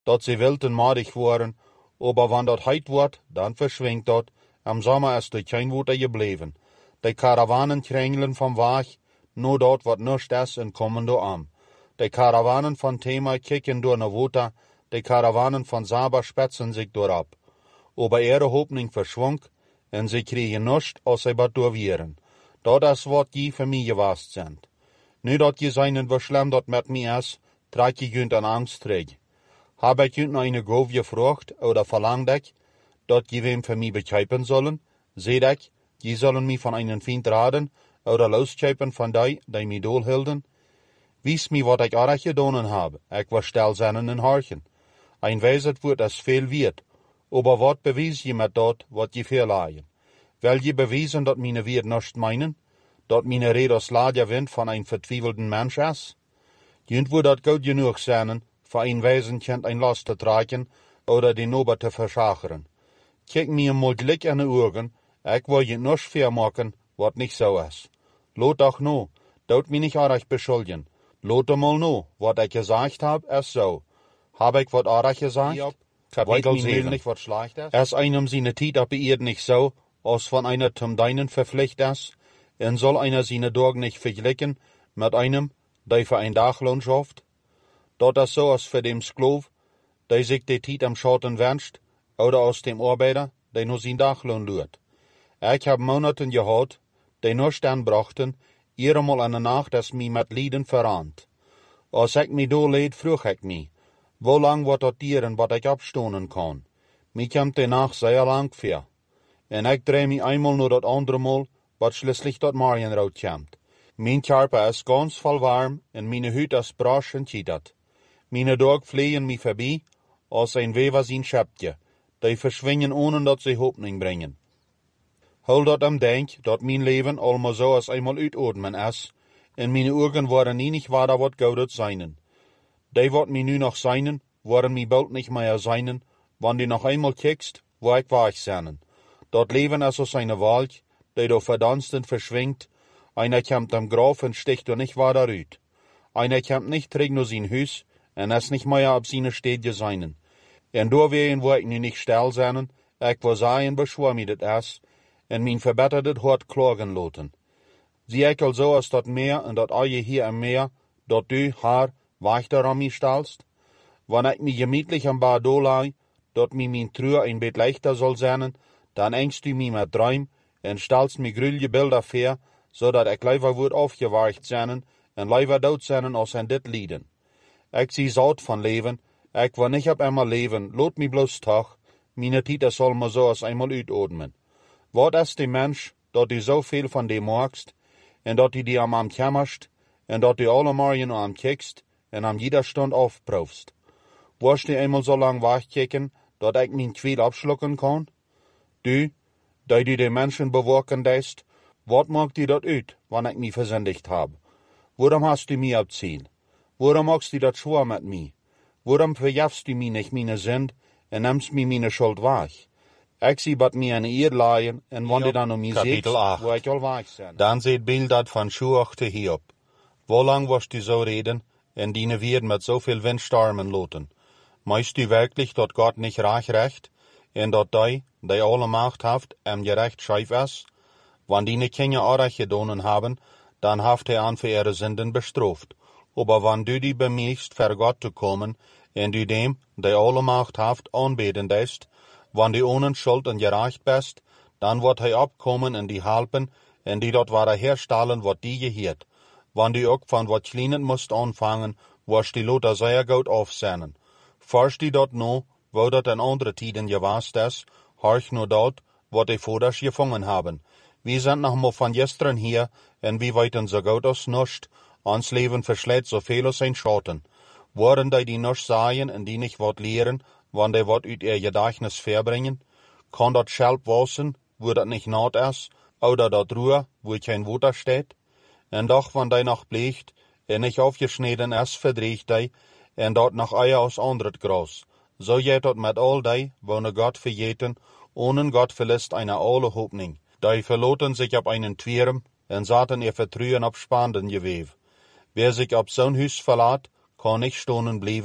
dat sie wild en madig waren, aber wann dat heit wordt, dann verschwingt dat, am Sommer ist er kein Wuter gebleven. Die Karawanen krängeln vom Weg, nur dort wat nischt ist en kommen do am. Die Karawanen von Thema kicken door ne Wuter, die Karawanen von Saba spätzen sich door ab. Aber ihre Hoffnung verschwunk, en sie kriegen nischt, als sie bat durwieren. Dat is wat die für mich gewast sind. Nu dat je seinen wie schlimm dat met mir is, trag je junt an Angst träg. Hab ich junt noch eine Gove gefragt, oder verlangt ich, dat je wem für mich bekeipen sollen? Seht ich, je sollen mich von einen Feind raden, oder loskeipen von die mich doolhilden? Wies mir, wat ich arach gedonen habe, ich war still seinen in Harchen. Ein Weiset wird es viel wird, aber wat bewies je met dat, wat je verleihen? Will je beweisen, dat meine Wirt nicht meinen? Dat meine Rede aus Ladja Wind von ein vertwievelten Mensch ist? Jünt wo dat gut genug sein, für ein Wesenkind ein Last zu tragen oder die Nober zu verschachern. Kijk mir mal Glück in die Augen, ich will je nicht vermachen, wat nicht so ist. Lot doch no, dort mich nicht arach beschuldigen. Lot mal no, wat ich gesagt hab, ist so. Hab ich wat arach gesagt? Ja, Kapitel 7. Nicht wat schlecht ist? Es einem seine Tiet ab Erd nicht so, als von einer zum Deinen verpflicht ist, en soll einer seine Dorg nicht vergleichen mit einem, der für ein Dachlohn schafft? Dort ist so als für dem Sklov, der sich die Tiet am Schatten wünscht, oder aus dem Arbeiter, der nur sein Dachlohn lürt. Ich hab Monaten gehört, die nur Stern brachten, mal an der Nacht, das mi mit Lieden verrannt. Als ich mi do leid, frug ich mi, wo lang wird dat dieren, wat ich abstonen kann? Mi kommt die Nacht sehr lang für. En ik dreh mich einmal nur dat andere Mal, wat schließlich dat Marienrood kommt. Mein Körper ist ganz voll warm, en meine Hüt ist brasch und jittert. Meine Dorg fliehen mich vorbei, als ein Weber sein Schäptje. Die verschwinden, ohne dat sie Hoffnung bringen. Hol dat am Denk, dat mein Leben allemaal so als einmal uitatmen ist, en meine Augen waren nie nicht wahr, wat goudet seinen. Die wat mi nu noch seinen, waren mi bald nicht mehr seinen, wann die noch einmal kiekst, wo ich war seinen. Dat Leben ist aus einer Wald, die do verdanst und verschwingt. Einer kommt am Graf und sticht do nicht wahr darüt. Einer kommt nicht trägt nur sein Hüs, en es nicht mehr ab seine Städte seinen. En do wehen wo ich nu nicht still sein, ich wo sein beschwor mi dat es, en min verbettertet Hort klagen loten. Sie ich also als dat Meer und dat Eie hier am Meer, dat du, haar, weichter an mi stellst? Wann ich mi gemütlich am Bad dolei, dat mi min Trühr ein bet leichter soll sein, dann engst du mi mit Träum en stellst mi grüllje Bilder vor, so dat ich leiver wurd aufgeweicht sein en leiver dood sein als en dit lieden. Ich sie saut von Leben, ich will nicht ab einmal leben, lot mi bloß Tag, meine Tita soll ma so als einmal uitatmen. Wat ist die Mensch, dat du so viel von dem magst, en dat du die am kämmerst, en dat du alle Morgen am kiekst, en am jeder Stund aufprüfst? Wirst du einmal so lang wachkicken, dat ich min Quäl abschlucken kann? Du, die du den Menschen beworken deist, wat mag dir dat uit, wann ich mi versendigt hab? Warum hast du mi abziehen? Warum magst du dat schwor mit mi? Warum verjafst du mi nicht meine Sünd en nimmst mi meine Schuld wach? Ich sie bat mir eine Ehr leihen en wann du dann mi seht, wo ich all wach sein. Dann seht Bildat von Schuachte Hiob. Wo lang wirst du so reden, en diene wird mit so viel Windstormen loten? Meinst du wirklich, dat Gott nicht recht, en dat die alle Macht haft, gerecht scheif ist? Wann die Kinder Arach gedonen haben, dann haft an für ihre Sünden bestraft. Aber wann du die bemühst, für Gott zu kommen, en du dem, der alle Macht haft, anbeten ist, wann du ohne Schuld und gerecht bist, dann wird abkommen in die Halpen, en die dort herstellen, wat die gehört. Wann du auch von wat Kleinen musst anfangen, wirst die Lothar sehr gut aufsehnen. Forst die dort no, wo dat in andere Tiden gewast ist, horch nur dort, wat die Voders gefangen haben. Wir sind noch mal von gestern hier, en wir weiten so gut aus nischt, ans Leben verschlägt so viel aus ein Schatten. Worden die nisch sagen en die nicht wat lehren, wann die wat uit ihr Gedächtnis verbringen? Kann dat Schelp wassen, wo dat nicht naht ist, oder dat Ruhe, wo kein Wutter steht? En doch, wann die noch bleicht, en nicht aufgeschnitten ist, verdreht die, en dort noch Eier aus andret Gras. So geht dat mit all die, wo ne Gott verjeten, ohne Gott verlässt eine alle Hoffnung. Die verloten sich ab einen Twirm, en saten ihr Vertrühen ab spannenden Gewev. Wer sich ab so'n Hüs verlat, kann nicht stonen blieben,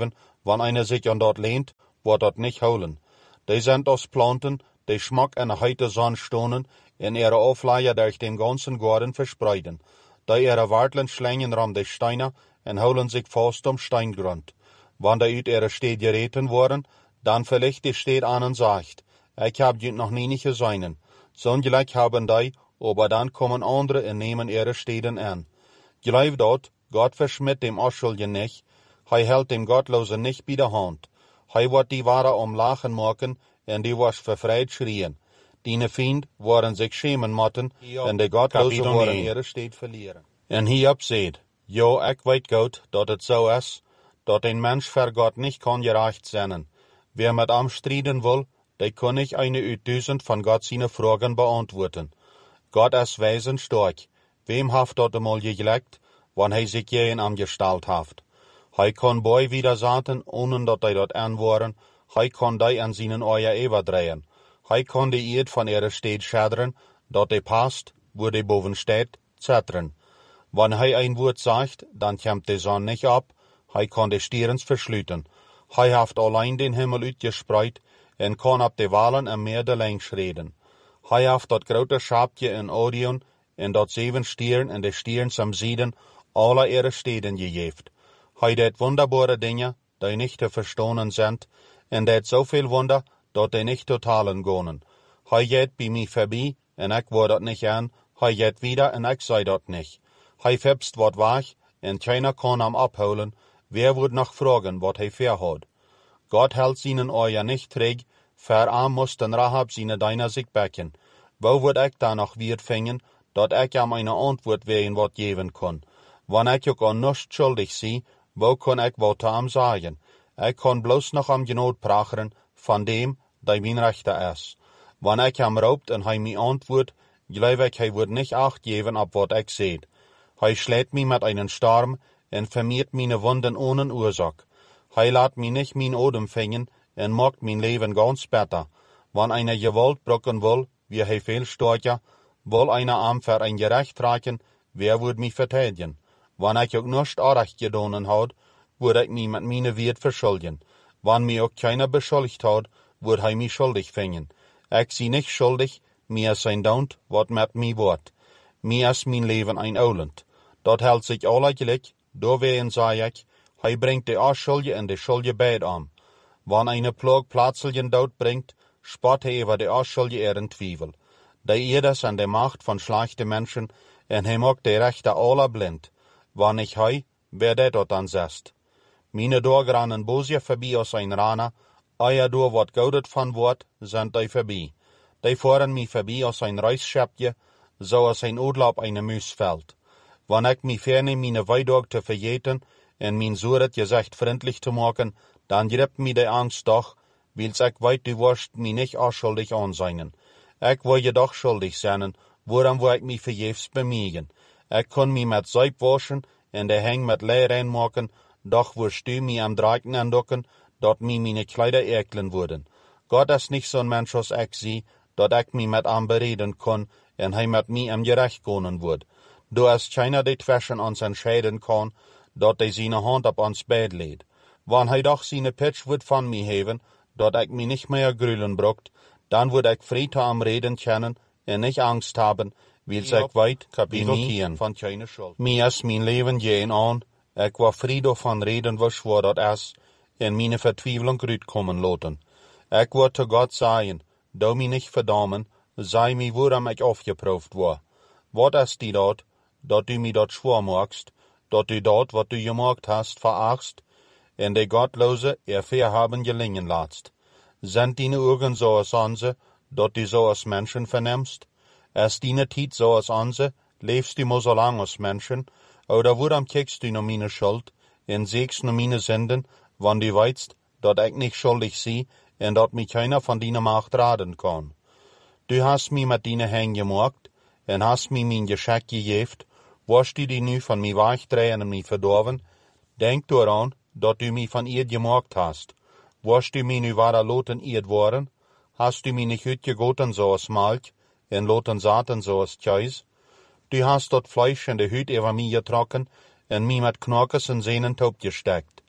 Wann einer sich an dort lehnt, wordt dat nicht holen. Die sind aus Planten, die schmack in der heite Sonne stonen, in ihre Aufleier durch den ganzen Garten verspreiden. Die ihre Warteln schlängen ram die Steine und holen sich fast Steingrund. Wann die uit ihre Städt gereten worden, dann vielleicht die Städt an und sagt, ich hab jüt noch nie nicht gesehen. So gleich haben die, aber dann kommen andere und nehmen ihre Städten an. Gleich dort, Gott verschmidt dem Unschuldigen nicht, hält dem Gottlosen nicht bei der Hand. Wird die Ware Lachen machen, und die was verfreit schrien. Deine Fiend waren sich schämen motten, und die Gottlosen waren ihre Städt verlieren. Und hierop seht, ja, ich weet gut, dat het so is, dat ein Mensch für Gott nicht kann gerecht sein. Wer mit am striden will, der kann nicht eine uit 1000 von Gott seine Fragen beantworten. Gott ist weisen stark. Wem haft dat einmal gelegt, wann sich jeden am gestalt haft? Kann boi wieder sagen, ohne dat dort anwaren, kann die an seinen Eier überdrehen. Kann die Eid von ihrer Städt schädern, dat passt, wo die boven steht, zettern. Wann ein Wort sagt, dann kommt die Sonne nicht ab, kann die Stirns verschlüten. Haft allein den Himmel uitgespreid en kann ab de Walen am Meer de Längs reden. Haft dat grote Schapje in Orion en dat 7 Stieren en de Stirns am Süden alle ihre Städten gegeeft. Det wunderbare Dinge, die nicht zu verstehen sind, en det so viel Wunder, dat die nicht totalen gonen. Geht bei mir vorbei, en ich wor dat nicht an, geht wieder en ich sei dat nicht. Febst wat wach, en keiner kann am abholen, wer wird noch fragen, wat verhat. Gott hält seinen Eier nicht träg, verarm mussten Rahab seine Deiner sich becken. Wo wird ich da noch wird fängen, dat ich am eine Antwort wehen wat geben kann. Wann ich auch an nichts schuldig sie, wo kann ich wat am sagen? Ich kann bloß noch am Genot prachern, von dem, der mein Rechter ist. Wann ich am raubt und mi antwort, glaub ich, wird nicht acht geben, ab wat ich seht. Schlägt mi mit einen Sturm und vermiert meine Wunden ohne Ursache. Lat mi nicht mein Odem fängen und macht mein Leben ganz besser. Wann einer Gewalt brocken will, wie viel stärker, will einer Arm für ein Gerecht reichen, wer würd mich verteidigen? Wann ich auch nicht Unrecht gedonen hat, würd ich mich mit meine Wirt verschuldigen. Wann mir auch keiner beschuldigt hat, würd mich schuldig fängen. Ich sie nicht schuldig, mir ist ein Daunt, wat mit mi wort. Mir ist mein Leben ein Olend. Dort hält sich alle gleich, do wehen sei ich, bringt die Unschuldige und die Schuldige beid an. Wann eine Plag plötzlichen Tod bringt, spott über die Unschuldige ihren Twiebel. Der Irdes an der Macht von schlechten Menschen, und macht die Rechte aller blind. Wann ich wer der dort dann setzt. Meine Dorgranen Bosie vorbei aus ein Rana, euer Dor wat gaudet von Wort, sind die vorbei. Die fahren mich vorbei aus ein Reisschäppje, so aus ein Urlaub eine Müsfeld. Wann ich mich ferne meine Weidog zu verjeten, en mein Suret gesagt freundlich zu machen, dann gripp mi de Angst doch, wils ich weit du wirst mi nicht unschuldig anseinen. Ich will jedoch schuldig sein, woran wo ich mi verjefs bemiegen. Ich kann mi mit Seib waschen, en de Häng mit Leer reinmachen, doch wirst du mi am Draken andocken, dort mi meine Kleider eklen würden. Gott ist nicht so ein Mensch als ich sie, dort ich mi mit am bereden kann, en mit mi am Gerecht gehen würd. Du hast keiner die zwischen uns entscheiden kann, dat seine Hand op ons Bett lädt. Wann doch seine Pitch wird von mir heben, dat ich mich nicht mehr grülen bruckt, dann würd ich Friede am Reden kennen und nicht Angst haben, weil ich weit Kapitel von keine Schuld. Mir ist mein Leben gehen an, ich war Friede von Reden, was schwor dat ist, in meine Vertwieblung kommen lassen. Ich war zu Gott sagen, du mich nicht verdammen, sei mir, woran ich aufgeprüft war. Wat ist die dort, dat du mir dort schwor magst, dat du dort, wat du gemacht hast, verachtst, en de Gottlose haben gelingen lässt. Sind deine Augen so als unsere, dat du so als Menschen vernimmst? Ist deine Zeit so als unsere, lebst du mal so lang als Menschen? Oder woran kickst du noch meine Schuld, en siehst noch meine Sünden, wann du weißt, dat ich nicht schuldig sie, en dat mich keiner von deiner Macht raten kann? Du hast mich mit deinen Händen gemacht, en hast mir mein Geschenk gegeben, wirst du die nu von mir wegdrehen und mich verdorben? Denk daran, dat du mich von ihr gemacht hast. Wirst du mich nu wahrer loten ihr worden? Hast du mich nicht uitgegoten so als Malk, en loten Satan so als Käis? Du hast dort Fleisch in de Hüt über mich getrocken, en mich mit Knockes und Sehnen taub gesteckt.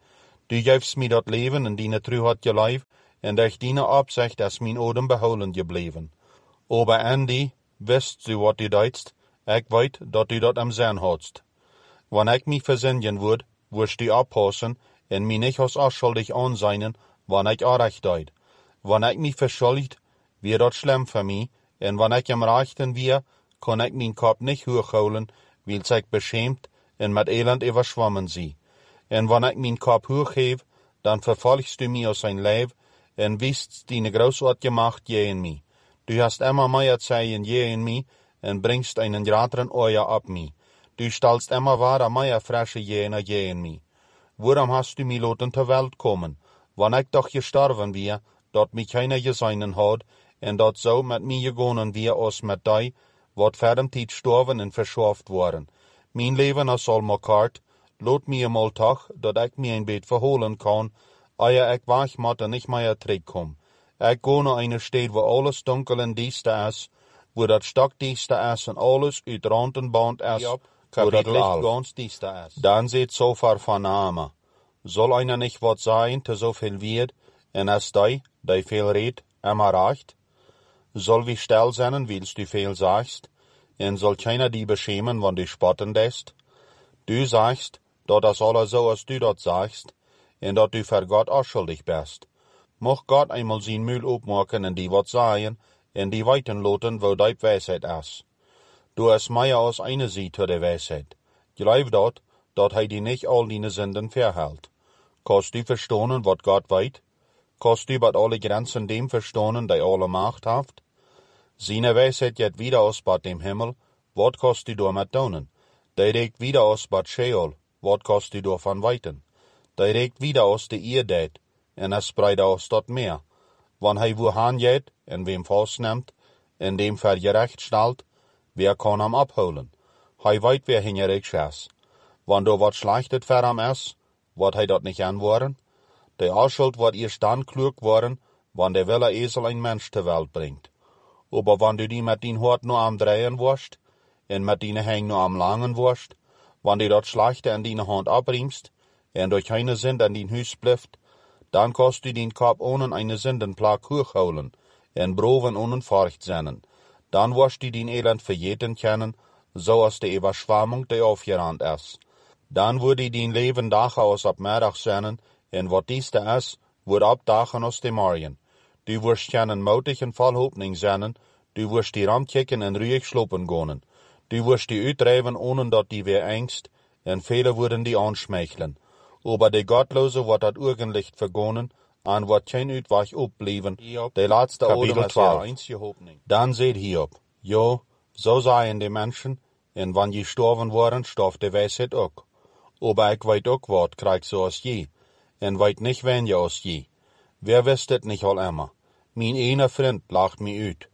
Du gevst mij dat leven in die truheid je lijf, en durch die opzicht is mijn odem behouden gebleven. Aber Andy, wist du wat du deidst, ik weet dat du dat am Zin hadst. Wanneer ik mij verzinnen word, wirst du oppassen en mij niet als onschuldig aanzien, wanneer ik recht deed. Wanneer ik mij verschuldigt, wird dat schlimm für mij, en wanneer ik am rechten wir, kann ik mijn kop niet hochhouden, weil ik beschämt en met elend überschwommen zie. En wanneer ik mijn kop hochheb, dan verfolgst du mij aus sein Leib, en wist die großartige Macht je in mij. Du hast immer mehr Zeichen je in mij, en bringst einen größeren Euer ab mij. Du stellst immer wahre mehr frische je in mij. Waarom hast du mij laten ter Welt kommen, wanneer ik doch gestorven wir, dat mich keiner geseinen had, en dat zo met mij gegonnen wir als met die, wat verdem tijd storven en verschaft worden. Mijn leven is al makart, laat mij eenmaal toch, dat ik mij een beetje verholen kan, eer ik weg moet en niet meer terugkom. Ik ga naar een stad waar alles donker en diester is, waar dat stokdiester is en alles uit rand en band is, waar dat licht ganz diester is. Dan zit so ver vername. Soll einer nicht wat sein, te so viel wird, en als die viel redt, immer recht? Soll wie still sein, willst du viel sagst, en soll keiner die beschämen, wann du spotten lässt? Du sagst, dat das alles so, als du dat sagst, en dat du für Gott auch schuldig bist. Mocht Gott einmal sein Müll opmaken en die wat sagen, en die weiten loten, wo die Weisheit is. Du is mehr als eine Seite der Weisheit. Glaub dat hij die nicht all deine Sünden verhält. Kannst du verstehen, wat Gott weit? Kannst du bat alle Grenzen dem verstehen, die alle Macht haft? Seine Weisheit jet wieder aus bat dem Himmel, wat kannst du damit tun? Die regt wieder aus bat Sheol, wat kannst du davon weiten? Die regt wieder aus der Erde, en es spreidt aus dort Meer. Wann hij wohan geht, en wem vastnimmt, en dem vergerecht stelt, wer kann am abholen? Hij weet wer hingerig is. Wann do wat schlechtet für am is, wat hij dat nicht anworen? Die Ausschuld wird erst dann klug worden, wann der Wille Esel ein Mensch zur Welt bringt. Aber wann du die mit den Hort nur am Drehen wirst, en mit deine Häng nur am Langen wirst, wann du dat Schlechte in deine Hand abriemst, en durch keine Sünde an dein Hüs blifft, dann kannst du den Kopf ohne eine Sündenplag hochholen, en broven ohne Furcht sennen. Dann wirst du den Elend verjeten kennen, so als die Überschwemmung, die aufgerannt ist. Dann würde dein Leben daraus ab Mittag sennen, en wat dieste is, wordt opdagen aus dem Morgen. Du wirst keinen mutig en voll Hoffnung sennen, du wirst die ramkicken en ruhig schlopen gehen. Du wirst die uittreiben, ohne dat die weer Angst, en viele würden die anschmeicheln. Aber die Gottlose wird dat Urgenlicht vergonnen, an wird kein Uitweg opbleiben, die letzte Odem ist ihre einzige Hoffnung. Dann seht Hiob, jo, so seien die Menschen, en wann je sterven worden, storf die Weisheit ook. Aber ik weet ook wat, krijg so als je, en weet nicht wen je als je. Wer wisst het nicht al immer? Mijn ene vriend lacht mij uit.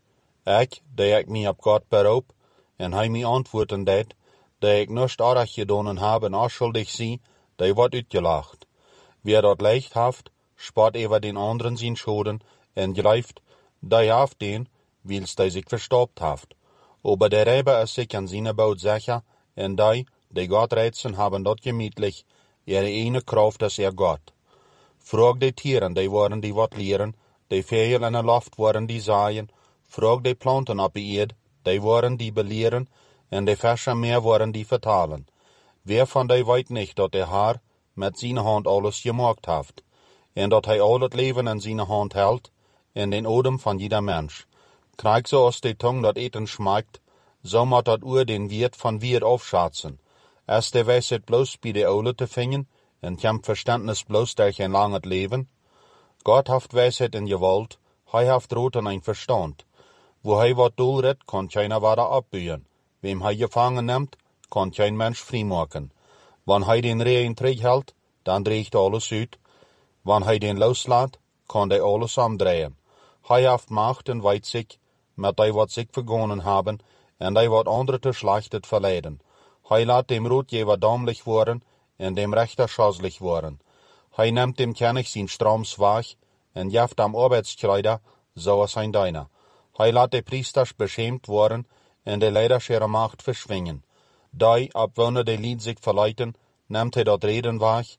Die ik mij op Gott beroep, en hij mij antwoorden deed, die ik nichts aardig gedaan heb en onschuldig zie, die wordt uitgelacht. Wer dat leicht haft, spart over den anderen zijn schoden, en greift, die haft den, wils die sich verstaubt haft. Aber der Räber ist sich an seine Baut sicher, en die Gott reizen, haben dort gemütlich, ihre eine Kraft ist Gott. Frag die Tieren, die waren die wat leeren, die Vögel in der Luft waren die saaien, frag die Planten op die Erd, die waren die belehren, en die Fische am Meer waren die vertalen. Wer von die weet nicht, dat der Herr mit seiner Hand alles gemacht hat, en dat hij al het Leben in seiner Hand hält, en den Odem von jeder Mensch. Krijg so aus die Tung dat eten schmeckt, so moet dat Uhr den Wirt von Wirt aufschätzen. Is de Weisheit bloß bei de Ole te vingen, en kommt Verständnis bloß durch ein langes Leben? Gott haft Weisheit in Gewalt, hij haft Rot en ein Verstand. Wo hij wat doelret, kann keiner weiter abbühen. Wem hij gefangen nimmt, kann kein Mensch freimaken. Wann hij den Rehen hält, dann dreht alles uit. Wann hij den loslässt, kann der alles umdrehen. Hij haft Macht en weet sich, mit die wat sich vergonnen haben, en die wat andere te schlechtet verleiden. Hij laat dem Rotgeber dämlich worden, en dem Rechter schaslich worden. Hij nimmt dem König sein Stroms weg, en jaft am Arbeitskleider, so als ein Deiner. Hij laat de Priesters beschämt worden, en de Leiders ihre Macht verschwingen. Die, abwonne de Lied sich verleiten, nimmt hij dat Reden weg,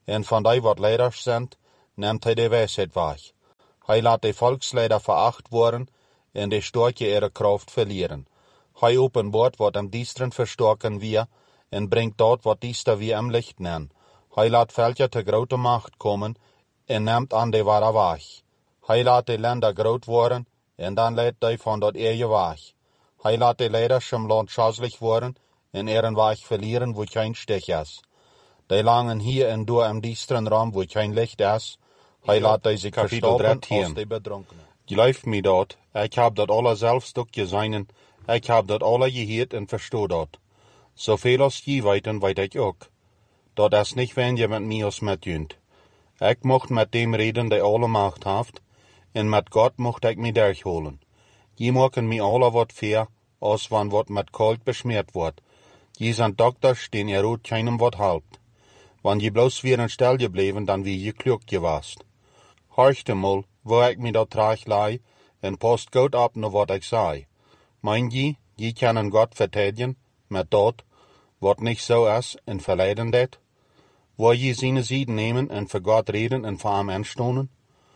en van die wat leiders zijn, neemt hij de wijsheid weg. Hij laat de volksleider veracht worden en de sterke ihre kracht verlieren. Hij openbaart wat am diesteren verstoken wir en brengt dort wat diester wir am licht nennen. Hij laat veltje te grote macht komen en neemt aan de ware weg. Hij laat de länder groot worden en dan leidt hij van dat eeuwige weg. Hij laat de leiders im land schazelig worden en ihren weg verlieren, wo kein Stich is. Die langen hier en door am diesteren raam, wo kein licht is. Hij laat deze verstoppen als de bedronkenen. Geloof me dat, ik heb dat alle zelfs ook gezien, ik heb dat alle gehoord en verstoot dat. Zoveel als je weten, weet ik ook. Dat is niet wenn je met mij als met junt. Ik mocht met dem reden, die alle macht heeft, en met God mocht ik me durchholen. Je maken me alle wat fair, als van wat met kalt besmeerd wordt. Je zijn dokters, den er rood keinem wat helpt. Wann je bloos weer een stel gebleven, dan wie je klug gewast. Horchte mal, wo ik me dat traag lei, en post goed op naar wat ik zei. Mein je kunnen God vertedigen, met dat, wat niet zo is, en verleiden dat? Wo je zijn zieden nemen en voor God reden en voor hem aanstonen?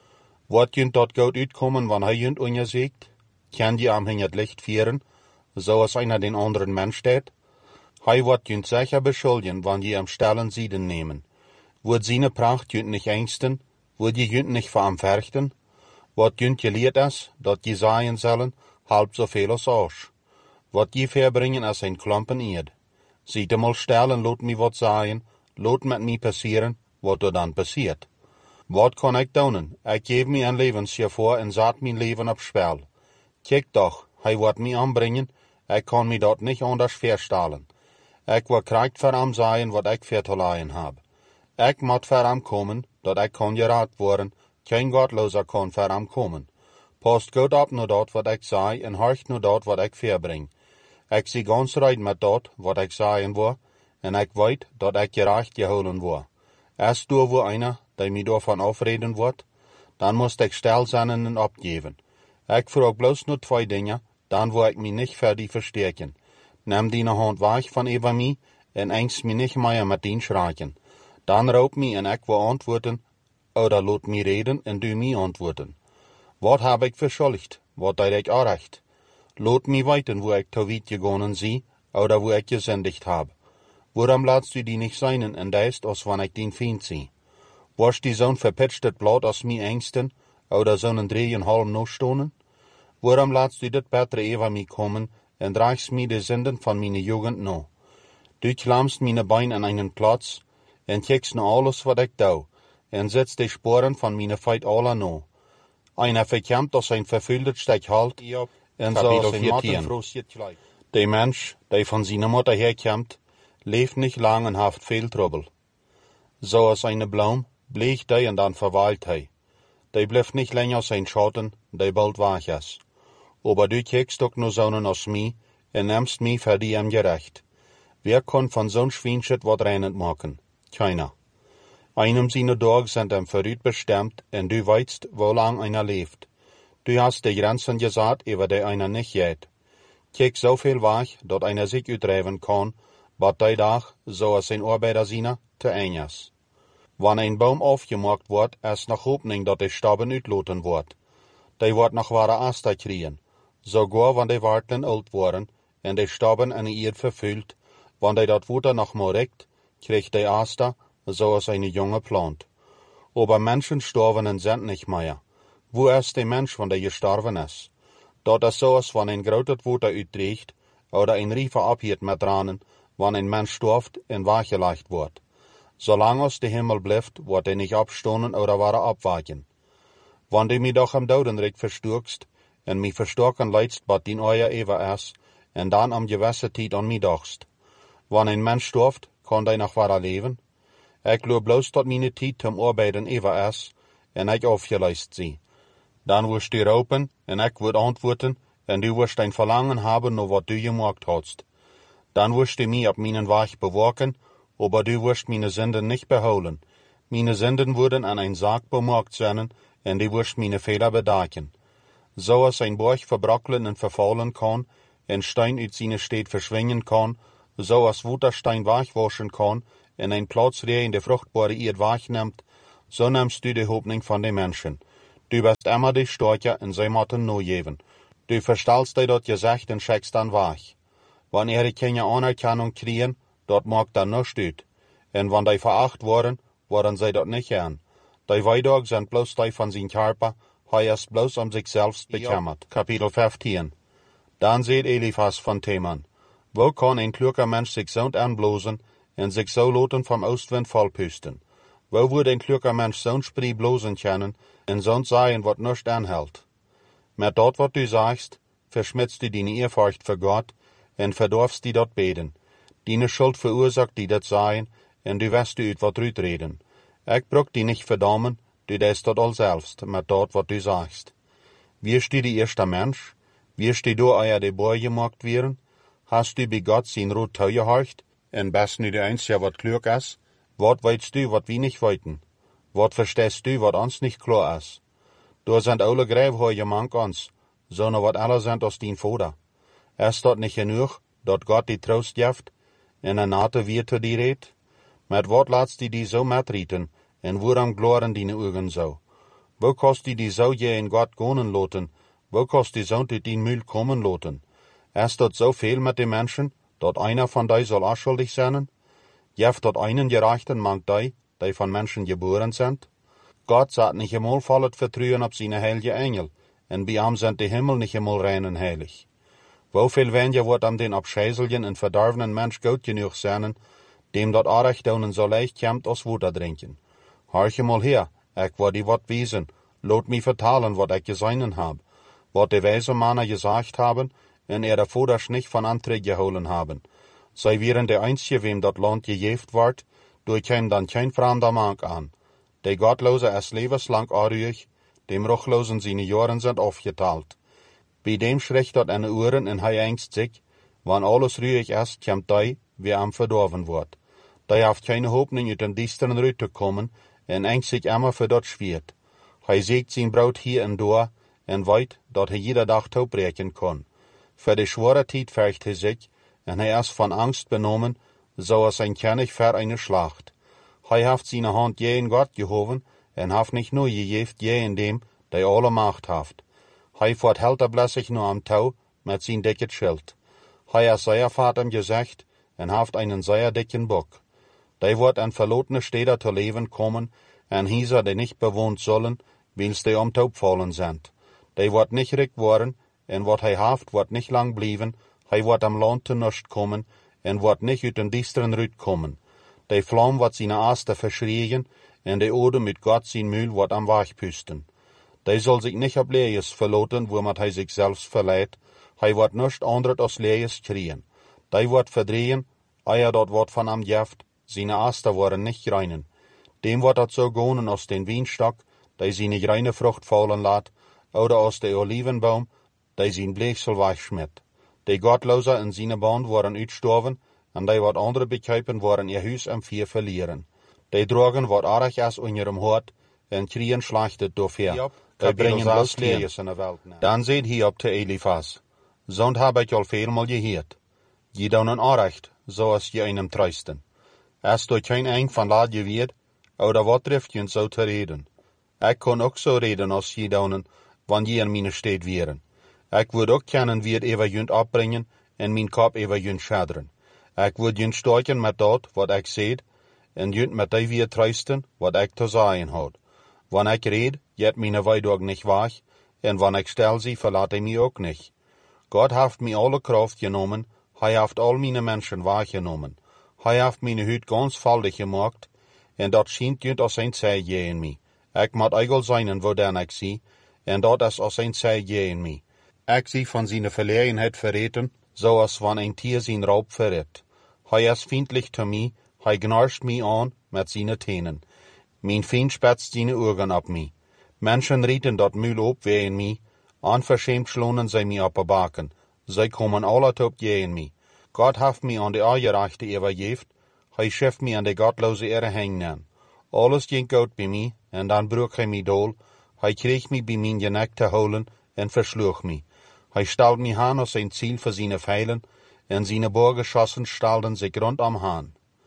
Wat junt dat goed uitkomen, wanneer hij junt on je zegt? Kan je hem in het licht vieren, zoals einer den anderen Mensch deed? Hij wordt junt zeker beschuldigen, wanneer je hem stellen zieden nemen. Wordt zijn pracht junt niet angsten? Wordt je junt niet voor hem verchten? Wat junt je leert is, dat je zaaien zullen, halb zoveel als ons. Wat je verbringen is een klompen eerd. Ziet hem al stellen, laat me wat zaaien, laat met me passeren, wat er dan passiert. Wat kan ik doen? Ik geef me een levensjaar voor en zet mijn leven op spel. Kijk toch, hij wordt me aanbrengen, ik kan me dat niet anders voorstellen. Ik wil krijgt voor hem zijn wat ik voor te leiden heb. Ik moet voor hem komen, dat ik kan geraad worden, geen godlozer kan voor hem komen. Post goed op naar dat wat ik zei en horcht naar dat wat ik verbring. Ik zie ganz recht met dat wat ik zeggen wil, en ik weet dat ik gerecht gehouden wil. Als door wo einer, die mij daarvan afreden wordt, dan moest ik stil zijn en opgeven. Ik vraag bloos nur 2 dingen, dan wil ik me niet verder versterken. Neem die hand weg van over mij en eens me niet meer met dien schraken. Dan roep me en ik wil antwoorden, oder laat me reden en du me antwoorden. Wat heb ik verschuldigd? Wat deed ik aanrecht? Laat me weten, wo ik te weit gegaan zie, oder wo ik gesündigt heb. Waarom laatst du die nicht sein en deist, als wann ik den Feind zie? Was die zo'n verpitscht blad als mi angsten, oder zo'n 3,5 noch stonen? Waarom laatst du dit betere over mij komen, en draagst mi de zinden van meine Jugend no? Du klammst meine Bein an einen Platz, en kijkst naar alles wat ik doe, en setzt de sporen van meine Feit alle no. Einer verkämmt als ein verfüllter Stech halt, en zoals een Mattenfroos gleich. De Mensch, die von seiner Mutter herkämmt, leeft nicht lang en heeft veel trouble. Zoals eine Blom, bleegt hij en dan verwaalt hij. Die blijft nicht länger als ein Schatten, die bald weg is. Aber du kijkst ook naar zo'n als mij, en nimmst mij voor die hem gerecht. Wer kann von zo'n Schweinschit wat reinend maken? Keiner. Einem seine Tage sind hem vooruit bestemd, en du weißt, wo lang einer leeft. Du hast die Grenzen gesagt, über die einer nicht geht. Kijk zoveel weg, dat einer sich uitdrijven kan, wat die dag, zoals zijn arbeider zijn, te eng is. Wanneer een boom afgemaakt wordt, is nog hoopning dat de staben uitloten wordt. Die wordt nog ware Aster kriegen. Sogar wanneer die Wartlen oud worden, en de staben in die Erd verfüllt, wanneer dat Water noch mal rekt, kriegt die Aster, zoals eine junge Plant. Aber Menschen sterben und sind nicht mehr. Wo ist der Mensch, wanneer gestorben ist? Dat is zoals wanneer een groot water uitdreigt, oder een river abhiert met tranen, wanneer een mens sterft en weggelegd wordt. Zolang als de Himmel blijft, wordt hij niet opstonen oder ware abwaken. Wanneer du mich doch am Dodenrecht versturkst, en mich verstorken leidst, wat dien euer ever is, en dan am gewisse tijd an mich dachst. Wanneer een mens sterft, kan hij nog ware leven? Ik geloof bloos dat meine tijd zum arbeiden ever is, en ik aufgeleist zie. Dan wirst du roepen, en ik word antwoorden, en du wirst ein Verlangen haben, nur wat du gemacht hast. Dan wirst du mich auf meinen Weg bewaken, aber du wirst meine Sünden nicht beholen. Meine Sünden würden an ein Sarg bemerkt sein, en du wirst meine Fehler bedecken. So als ein Borg verbrockelen en verfallen kann, en Stein uit seine Steed verschwingen kann, so als Wutterstein wegwaschen kann, en een plaats in de vruchtbare eerd wegneemt, zo nimmst du de hoopning van de mensen. Du bist immer de Storcher en zij moeten noegeven. Du verstellst die dat je zegt en schickst dan weg. Wanneer die keine Anerkennung kriegen, dat maakt dan nichts uit. En wanneer die veracht worden zij dat niet aan. Die Weidag sind bloß die van zijn Körper, hij is bloß zich selbst bekümmert. Kapitel 15. Dan zegt Eliphas van Teman, wo kan een kluger Mensch zich zo aanblozen en zich zo laten vom Oostwind volpusten? Wo würde een kluger Mensch zo'n spree blozen können en zo'n sagen, wat nichts anhält? Met dat wat du sagst, verschmitzt du deine Ehrfurcht für Gott en verdorfst die dat beten. Deine Schuld verursacht die dat sagen en du wirst du uit wat reden. Ik bruk die nicht verdammen, du deest dat al selbst, met dat wat du sagst. Wirst du die erste Mensch? Wirst du euer de Boy gemacht werden? Hast du bei Gott sein Rot toegehorcht? En bist nu de einzige wat klug is? Wat weißt du, wat wir nicht weiten? Wat verstehst du, wat ons nicht klar is? Du sind alle Gräbheuer mank ons, sondern wat alle sind aus din Vater. Ist dat nicht genug, dat Gott die Trost jaft, en een nate weer te die redt? Met wat laatst die zo metrieten, en waarom gloren die ogen zo? Wo kost die zo je in Gott gonen loten? Wo kost die zo uit die Mühl kommen loten? Ist dat so viel mit den Menschen, dat einer von die soll unschuldig sein? Jeft dat einen gerechten mank die von Menschen geboren sind? Gott sagt nicht einmal vollet Vertrauen auf seine heilige Engel, en bei ihm sind die Himmel nicht einmal rein und heilig. Wofür weniger wird am den abscheißelgen und verdarvenen Mensch gut genug sein, dem dat Arechtdonen so leicht kommt aus Wasser trinken. Horche mal her, ich will die wat wiesen, lot mich vertalen, wat ich gesehen hab, wat die weise Männer gesagt haben, en der Voders nicht von Anträge geholen haben. Sei wären der Einzige, wem dat Land gejeft ward, durch hem dann kein fremder Mank an. Der Gottlose ist lebenslang arruig, dem Ruchlosen seine Jahren sind aufgeteilt. Bei dem schreckt dat an Uhren en hij ängst sich, wann alles ruhig ist, kommt die, wie am verdorven wird. Die haft keine Hoffnung, uit den düsteren Rüt zu kommen, en ängst sich immer für dat schwert. Hij sägt sein Brot hier und da, en weet, dat hij jeder Tag taubrechen kann. Für die schwere Zeit fürcht hij sich, en hij ist von Angst benommen, so als ein König für eine Schlacht. Hij haft seine Hand je in Gott gehoven, en haft nicht nur gejeft je in dem, der alle Macht haft. Hij verhält blässig nur am Tau, mit sein dicket Schild. Hij ist sehr Vater gesagt, en haft einen sehr dicken Bock. Die wird an verlotene Städte zu leben kommen, an Häuser, die nicht bewohnt sollen, weil's die um Taub fallen sind. Die wird nicht rick worden, en wat hij haft, wird nicht lang blieben, hij wird am Land zu nichts kommen, en wird nicht uit den düsteren Rüt kommen. Die Flamme wird seine Aste verschrien, en die Ode mit Gott sein Mühl wird am Weg püsten. Die soll sich nicht ab Lees verloten, womit hij sich selbst verleiht, hij wird nichts anderes als Lees kriegen. Die wird verdrehen, eier dort wird von am Jeft, seine Aste worden nicht reinen. Dem wird dat so gonen aus den Weinstock, die seine reine Frucht fallen lässt, oder aus der Olivenbaum, die sein Bleechsel wegschmidt. Die Gottloser in seine Band worden uitstorven, en die wat andere bekijpen worden ihr Huis am Vier verlieren. Die drogen wat arg is in ihrem Hort, en kriegen schlachtet dofir. Die bringen bloß Lees in de Welt. Dan seht Hiob te Eliphas, zond heb ik al veelmal geheerd. Je doen Anrecht, zoals je einem truisten. Als door geen eng van laat je weet, oder wat treft je zo te reden. Ik kon ook zo reden als je doen, wanneer je in mijn steed wären. Ik would ook kennen wie het even junt opbrengen, en mijn kop even junt schaderen. Ik would junt stoken met dat, wat ik zeid, en junt met die weer truisten, wat ik te zeggen had. Wanneer ik red, jet mijn weidag niet weg, en wanneer ik stel sie, verlaat hij mij ook niet. Gott heeft mij alle kracht genomen, hij heeft al mijn mensen weggenomen. Hij heeft mijn huid ganz valdig gemaakt, en dat schijnt junt als een zij je in mij. Ik moet eigel zijn wo dan ik zie, en dat is als een zij je in mij. Ik zie van zijn verlegenheid verreten, zoals van een tier zijn Raub verrät. Hij is vriendlich te mij, hij gnarst mij aan met zijn tenen. Mijn vriend spetst zijn ogen op mij. Menschen rieten dat Mühl op wie in mij, onverschämt schlonen zij mij op de baken. Zij komen alle op je in mij. Gott heeft mij aan de Aangerechte overgeeft, hij scheft mij aan de Gottloze hängen. Alles ging goed bij mij, en dan broek hij mij dool, hij kreeg mij bij mijn genek te holen, en versloeg mij. Hij stelt mij aan als een Ziel für seine Pfeilen, en seine Bohrgeschossen stalden sich rund am Hahn.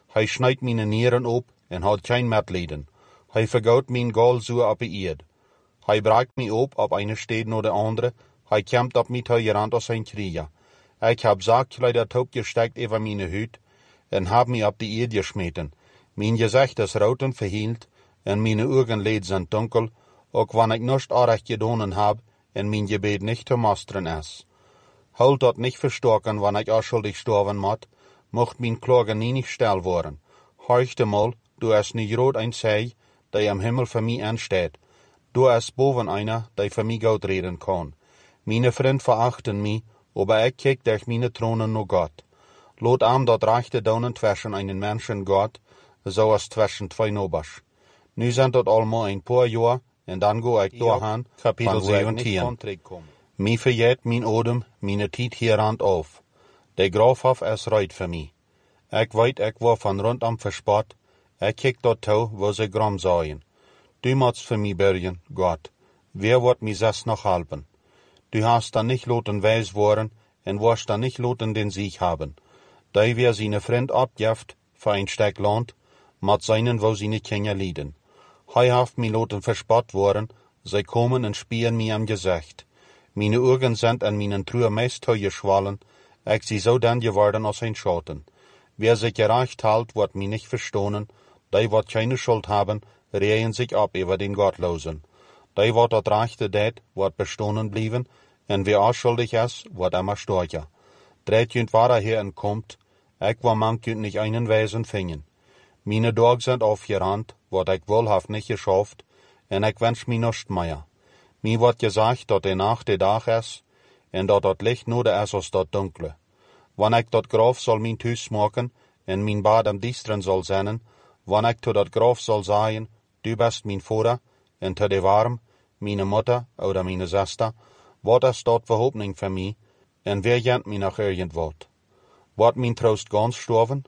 Hij snijdt mijn nieren op en had geen medleden. Hij vergoot mijn goal zo op de eerd. Hij braakt mij op een stad naar de andere. Hij kämpt op mij teuerant als een krieger. Ik heb Zakkleider top gesteckt over mijn huid en heb mij op de eerd gesmeten. Mijn gezicht is rood en verhield en mijn ogen zijn dunkel, ook wanneer ik niets aardig gedaan heb en mijn gebed niet te masteren is. Houd dat niet verstoken, wanneer ik schuldig sterven moet, mocht mijn klage niet stil worden. Heuchte mal, du is niet groot een zij, die am Himmel voor mij aanstaat. Du is boven einer, die voor mij goed reden kan. Meine vrienden verachten mij, aber ik kijk durch meine Thronen naar Gott. Lot am dat rechte daunen zwischen einen Menschen Gott, so als zwischen zwei Nobers. Nu zijn dat allemaal een paar jaar, en dan go ik doorgaan, kapitel 17. Mij verjeet mijn odem, mijn tijd hieraan auf. De Grafhof is reit voor mij. Ik weet, ik word van rondom verspot. Ik kijk dat toe, wo ze gram zaaien. Du moest voor mij bergen, Gott. Wer wordt mij zes nog helpen? Du hast dan nicht loten wijs worden, en wirst dan nicht loten den Sieg haben. Die wer seine Freund abjeft, für ein Stück Land, mat seinen, wo seine Kinder lieden. Hij haft mij loten verspot worden, zij komen en spieren mij am Gesicht. Meine Augen sind an meinen Trühe meist geschwollen, ich sie so dann geworden als ein Schatten. Wer sich gerecht hält, wird mich nicht verstohnen, die wird keine Schuld haben, rehen sich ab über den Gottlosen. Die wird das Rechte det, wird bestohnen blieben, en wer unschuldig ist, wird immer stärker. Dreitjünd war hier und kommt, ich war mankjünd nicht einen Wesen fingen. Meine Tage sind aufgerannt, wat ich wohlhaft nicht geschafft, en ich wünsch mich nicht mehr. Mir wird gesagt, dat de Nacht de Dag is, en dat dat Licht nur is als dat Dunkle. Wann ich dat Graf soll mein Thuis maken, en mein Bad am Diestren soll zijn, wann ich to dat Graf soll sagen, du bist mein Vater, en to de Warm, meine Mutter oder meine Schwester, wat is dat Verhoffnung für mich, en wer jent mich nach irgendwat? Wat mein Trost ganz sterven?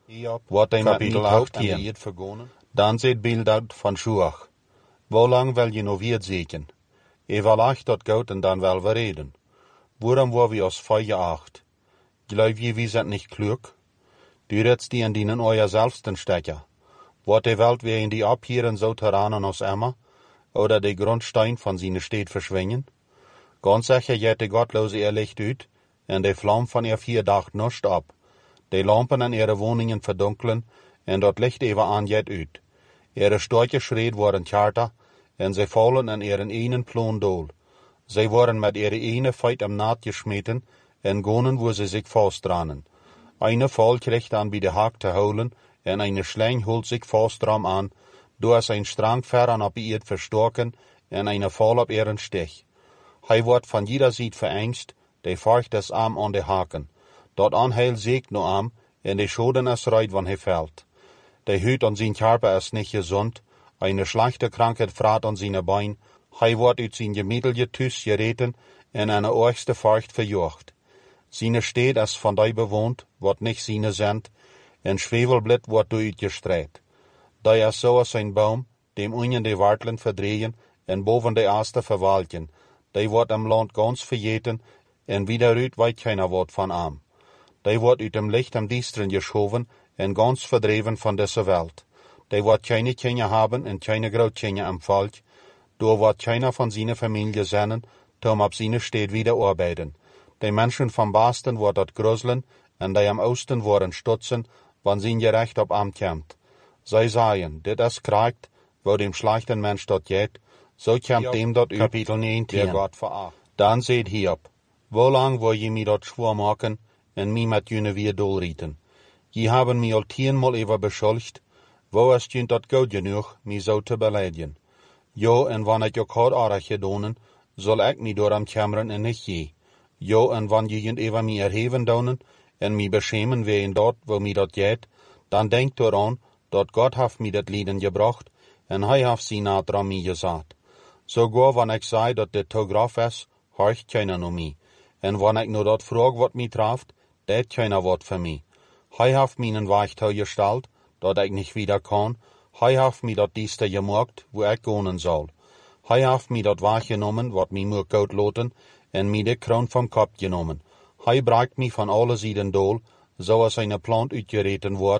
Wat de Kapitel 18 vergonen? Dan zit Bildad van Schuach. Wo lang will je nog weer zeken? Vielleicht dat Gott und dann wel wir reden. Woran war wir aus Feuer acht? Glaub je, wir sind nicht klug? Du redst die in denen euer selbsten Stecker. Wird die Welt wie in die abhieren so Terranen aus Emma? Oder die Grundstein von seine Stadt verschwingen? Ganz sicher geht die Gottlose ihr Licht ut, und die Flamme von ihr vier Dach nicht ab. Die Lampen an ihre Wohnungen verdunkeln, und dort Licht eben an geht ut. Ihre Storche schreit worden Charter, en zij vallen aan ihren einen Plan dool. Zij worden met ihre eine Feit am Naht geschmeten, en gonen wo sie sich fastdranen. Eine Fall kriegt an bij de Haak te holen, en eine Schläng holt sich fastram an, do is ein Strang Ferran op ihr verstoken, en eine Fall op ihren Stich. Hij wordt van jeder Seite verengst, de feucht es Arm an de Haken. Dort anheil sägt no Arm, en de Schoden es reit, wann he fällt. De Hüt an sein Körper is nicht gesund, eine schlechte Krankheit frat an seine Bein, hij wordt uit zijn gemiddelige Thuis gereten en eine oorgste Furcht verjocht. Seine Stadt is van die bewohnt, wordt nicht seine sind, en Schwefelblit wordt door uitgestreit. Die is so als ein Baum, dem unten die Wartlen verdrehen en boven de Aste verwalken. Die wordt am Land ganz verjeten en wieder uit weet keiner Wort van am. Die wordt uit dem Licht am Diestren geschoven en ganz verdreven van deze Welt. Die wordt keine Kinder haben en keine Grootkinder am Volk. Da wordt keiner von seiner Familie sein, tom ab seine Stadt wieder arbeiten. Die Menschen vom Westen wordt dat grusseln en die am Osten worden stutzen, wann sein Gerecht op am kommt. Zij sagen, dit is krijgt, wo dem schlechten Mensch dat geht, so kommt dem dat uit, Kapitel 19, der Gott veracht. Dan seht Hiob, wo lang wil je mij dat schwur maken en mij met jene weer doelrieten? Je haben mij al 10-mal over beschuldigd, wo is jent dat goed genoeg, mij zo te beleidigen? Jo, en wanneer ik ook had aardig gedaan, zal ik mij door am kämmeren en niet je. Jo, en wanneer jent over mij erheven donen, en mij beschämen wegen dort, wo mij dat geht, dan denk daran, dat Gott haft mij dat Lieden gebracht, en hij haft sie naad aan mij gezet. Sogar wanneer ik zei dat dit Tograf is, horcht keiner naar mij. En wanneer ik nu dat vraag wat mij treft, deed keiner wat voor mij. Hij haft mij een Weichtau gesteld, dat ik nicht wieder kann. Hij haft mij dat dieste gemaakt, wo ik wonen zal. Hij haft mij dat wahrgenommen, wat mij moet goed loten, en mij de kroon vom Kopf genomen. Hij bracht mij van alle Seiten dool, zoals eine Plant uitgereten wordt,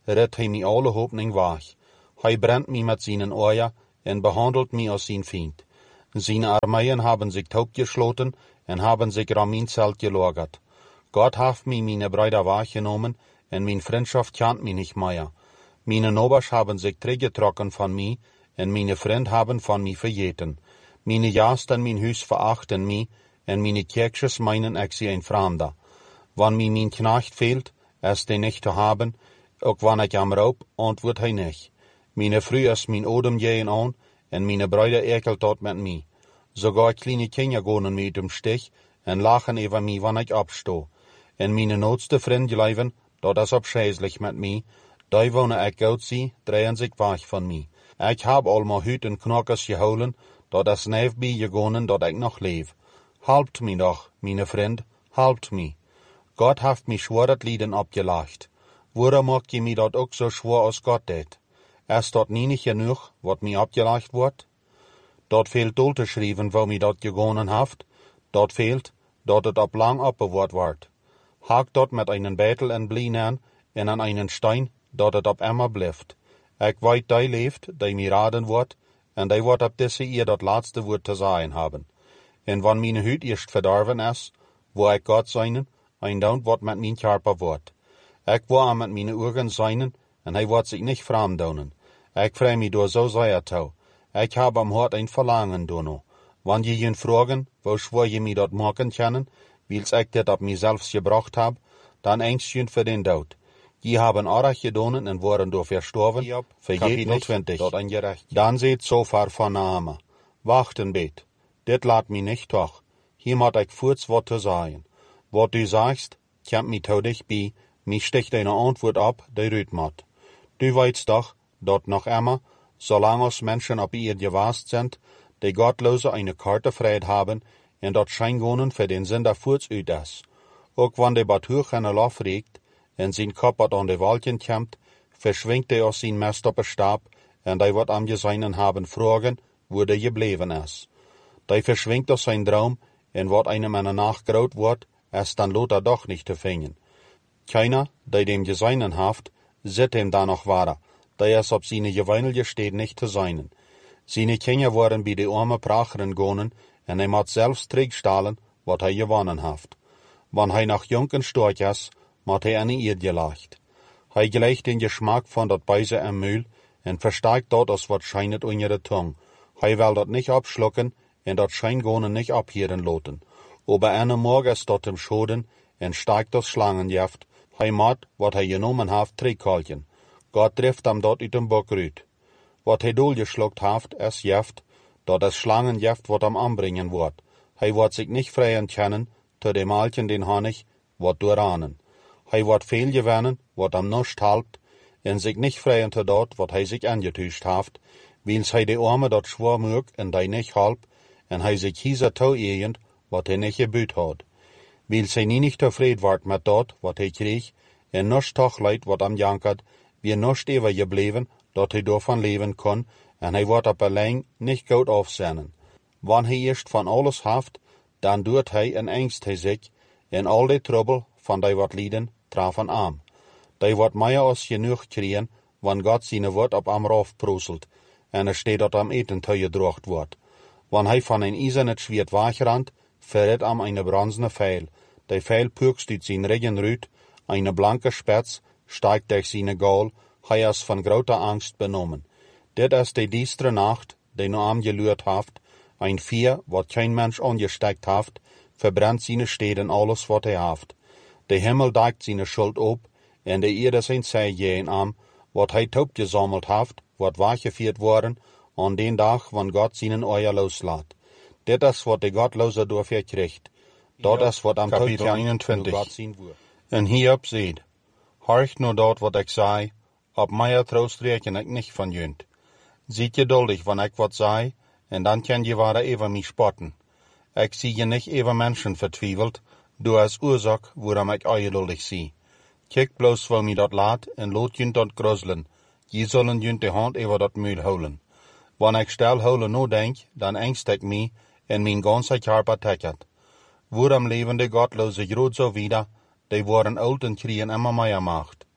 redt hij mij alle hoopning weg. Hij brennt mij met zijn oor en behandelt mij als zijn Feind. Zijn Armeeën haben sich taubgeschloten en haben sich aan mijn Zelt gelagert. Gott heeft mij meine Brüder wahrgenommen en mijn Freundschaft kennt mich nicht mehr. Meine Nobers haben sich teruggetrokken van mij en meine Freund haben van mij vergeten. Meine Jast en mijn Huis verachten mij en meine Kirches meinen ich sie ein Fremder. Wann mir mein Knecht fehlt, es den nicht zu haben, auch wann ich am Raub, antwortet hij nicht. Meine Früh ist mein Odem gehen an, en meine Brüder ekelt dort mit mir. Sogar kleine Kinder gehen mir dem Stich en lachen über mich, wann ich abstoh. En meine notste Freunde bleiben, dort ist abscheußlich mit mir. Die wohnen ich gut sie, drehen sich weg von mir. Ich hab allemaal Hüt en Knockers geholen, dort ist nebenbei gegangen, dort ich noch lebe. Halbt mich doch, meine Freund, halbt mich. Gott heeft mich schweret Lieden abgelacht. Worum macht je mich dat ook so schwer als Gott deed? Ist dort nie nicht genug, wat mir abgelacht wordt? Dort fehlt dolte schrijven, wo mir dat gegonnen haft. Dort fehlt, dat het op lang opbewaard wordt. Haak dort met einen Betel en Blien an en an einen Stein, dat het op immer blijft. Ik weet die leeft, die mir raden wordt, en die wordt op deze eer dat laatste woord te zeggen hebben. En wann meine Hüt eerst verdorven is, wo ik Gott seinen, ein Daunt wat met mijn Körper wordt. Ik wou met mijn ogen zijn en hij wordt zich niet vreemd doen. Ik vrij mij door zo zeer toe. Ik heb am Hort ein Verlangen doen. Wann je jen vragen, wo schwor je mij dat maken kunnen, wils ik dit op mijzelf gebracht heb, dan engst je voor den Dood. Je hebben Arach gedaan en worden door verstorven, vergeet niet, dan seht so ver vername. Wachten beet, dit laat mij nicht toch. Hier moet ik voorts wat te zeggen. Wat du sagst, kommt mich tau dich bei, mich sticht eine Antwort ab, die rüt mat. Du weißt doch, dat noch immer, solange uns Menschen auf ihr gewast sind, die Gottlose eine Karte Freiheit haben, en dat Scheingonen für den Sünder furz üt is. Ook wann de Batuch en Lauf regt, en sein Kopf an de Waldchen kommt, verschwingt de aus sein Mest op Stab, en die wat am Geseinen haben fragen, wo de gebleven is. Die verschwingt aus sein Traum, en wat einem in der Nacht graut wordt, es dann Lothar doch nicht zu finden. Keiner, der dem Geseinen haft, sieht ihm da noch wahr, der es ob seine Geweinelje steht nicht zu seinen. Seine Kinder waren bei de arme Pracheren gonen, en hij moet selbst terugstalen, wat hij gewonnen haft. Wann hij nach Junken storch is, moet hij an ihr gelacht. Hij gleicht den Geschmack von dat Beise im Mühl, en versteigt dort als wat scheinet in ihre Tung. Hij will dat nicht abschlucken, en dat Scheingonen nicht abhieren loten. Aber eine Morgen ist dort im Schoden, en steigt das Schlangenjeft, hij mat, wat hij genomen haft, terugkalken. Gott trifft am dort uit dem Bock rüt. Wat hij doorgeschluckt haft, es jeft, dat es Schlangenjeft wat am anbringen wordt. Hij wordt sich nicht freien kennen, te dem Malchen den Honig, wat doorahnen. Hij wordt veel gewinnen, wat am Nust halbt, en sich nicht freien te dort, wat hij sich angetuscht haft, wils hij de Arme dat schwor mög en die nicht halb, en hij sich hieser tau ehend, wat hij nicht gebüht hat. Wils hij nie nicht tevreden wordt met dat, wat hij kreeg, en nust toch leid, wat am jankert, wie nust ever gebleven, dat hij daarvan leven kon, en hij wordt op alleen nicht goed afzennen. Wann hij eerst van alles haft, dan doet hij en engst hij zich, en al die trouble van die wat lieden, trafen aan. Die wordt meer als genoeg kregen, wann Gott zijn woord op am rauf proeselt, en steht dat am eten teugedrocht wordt. Wann hij van een eisernet Schwert wegrannt, verrät am eine bronzene Pfeil. Der Pfeil pürkst uit zijn Regenrüt, eine blanke Spitz steigt durch seine Gaul, hij is van groter Angst benommen. Dit is de diestre Nacht, die nur am gelührt haft, ein Vier, wat kein Mensch angesteckt haft, verbrennt seine Städten alles, wat hij haft. De Himmel deckt seine Schuld op, en de Erde zijn zij jeen am, wat hij taub gesammelt haft, wat weggevierd worden, an den Tag, wann Gott seinen Euer loslaat. Dit is wat de Gottlose doorver kriegt. Dat is wat am Kapitel Tod 21. Gott zien wordt. En hierop seht, horcht nur dort, wat ik zei, op meier troost reken ik nicht van junt. Ziet geduldig, wann ik wat zei, en dan kan je ware even mich spotten. Ik zie je nicht even Menschen vertwievelt, du als Ursache, woran ik ungeduldig zie. Kijk bloos wel mi dat laat, en loot junt dat gruselen. Je zullen junt de hand over dat Mühl holen. Wann ik stel holen no denk, dan engst ik mi, en mijn ganze Körper teckert. Worum levende Gottlose groot zo wieder, die worden oud en kriegen immer mehr Macht.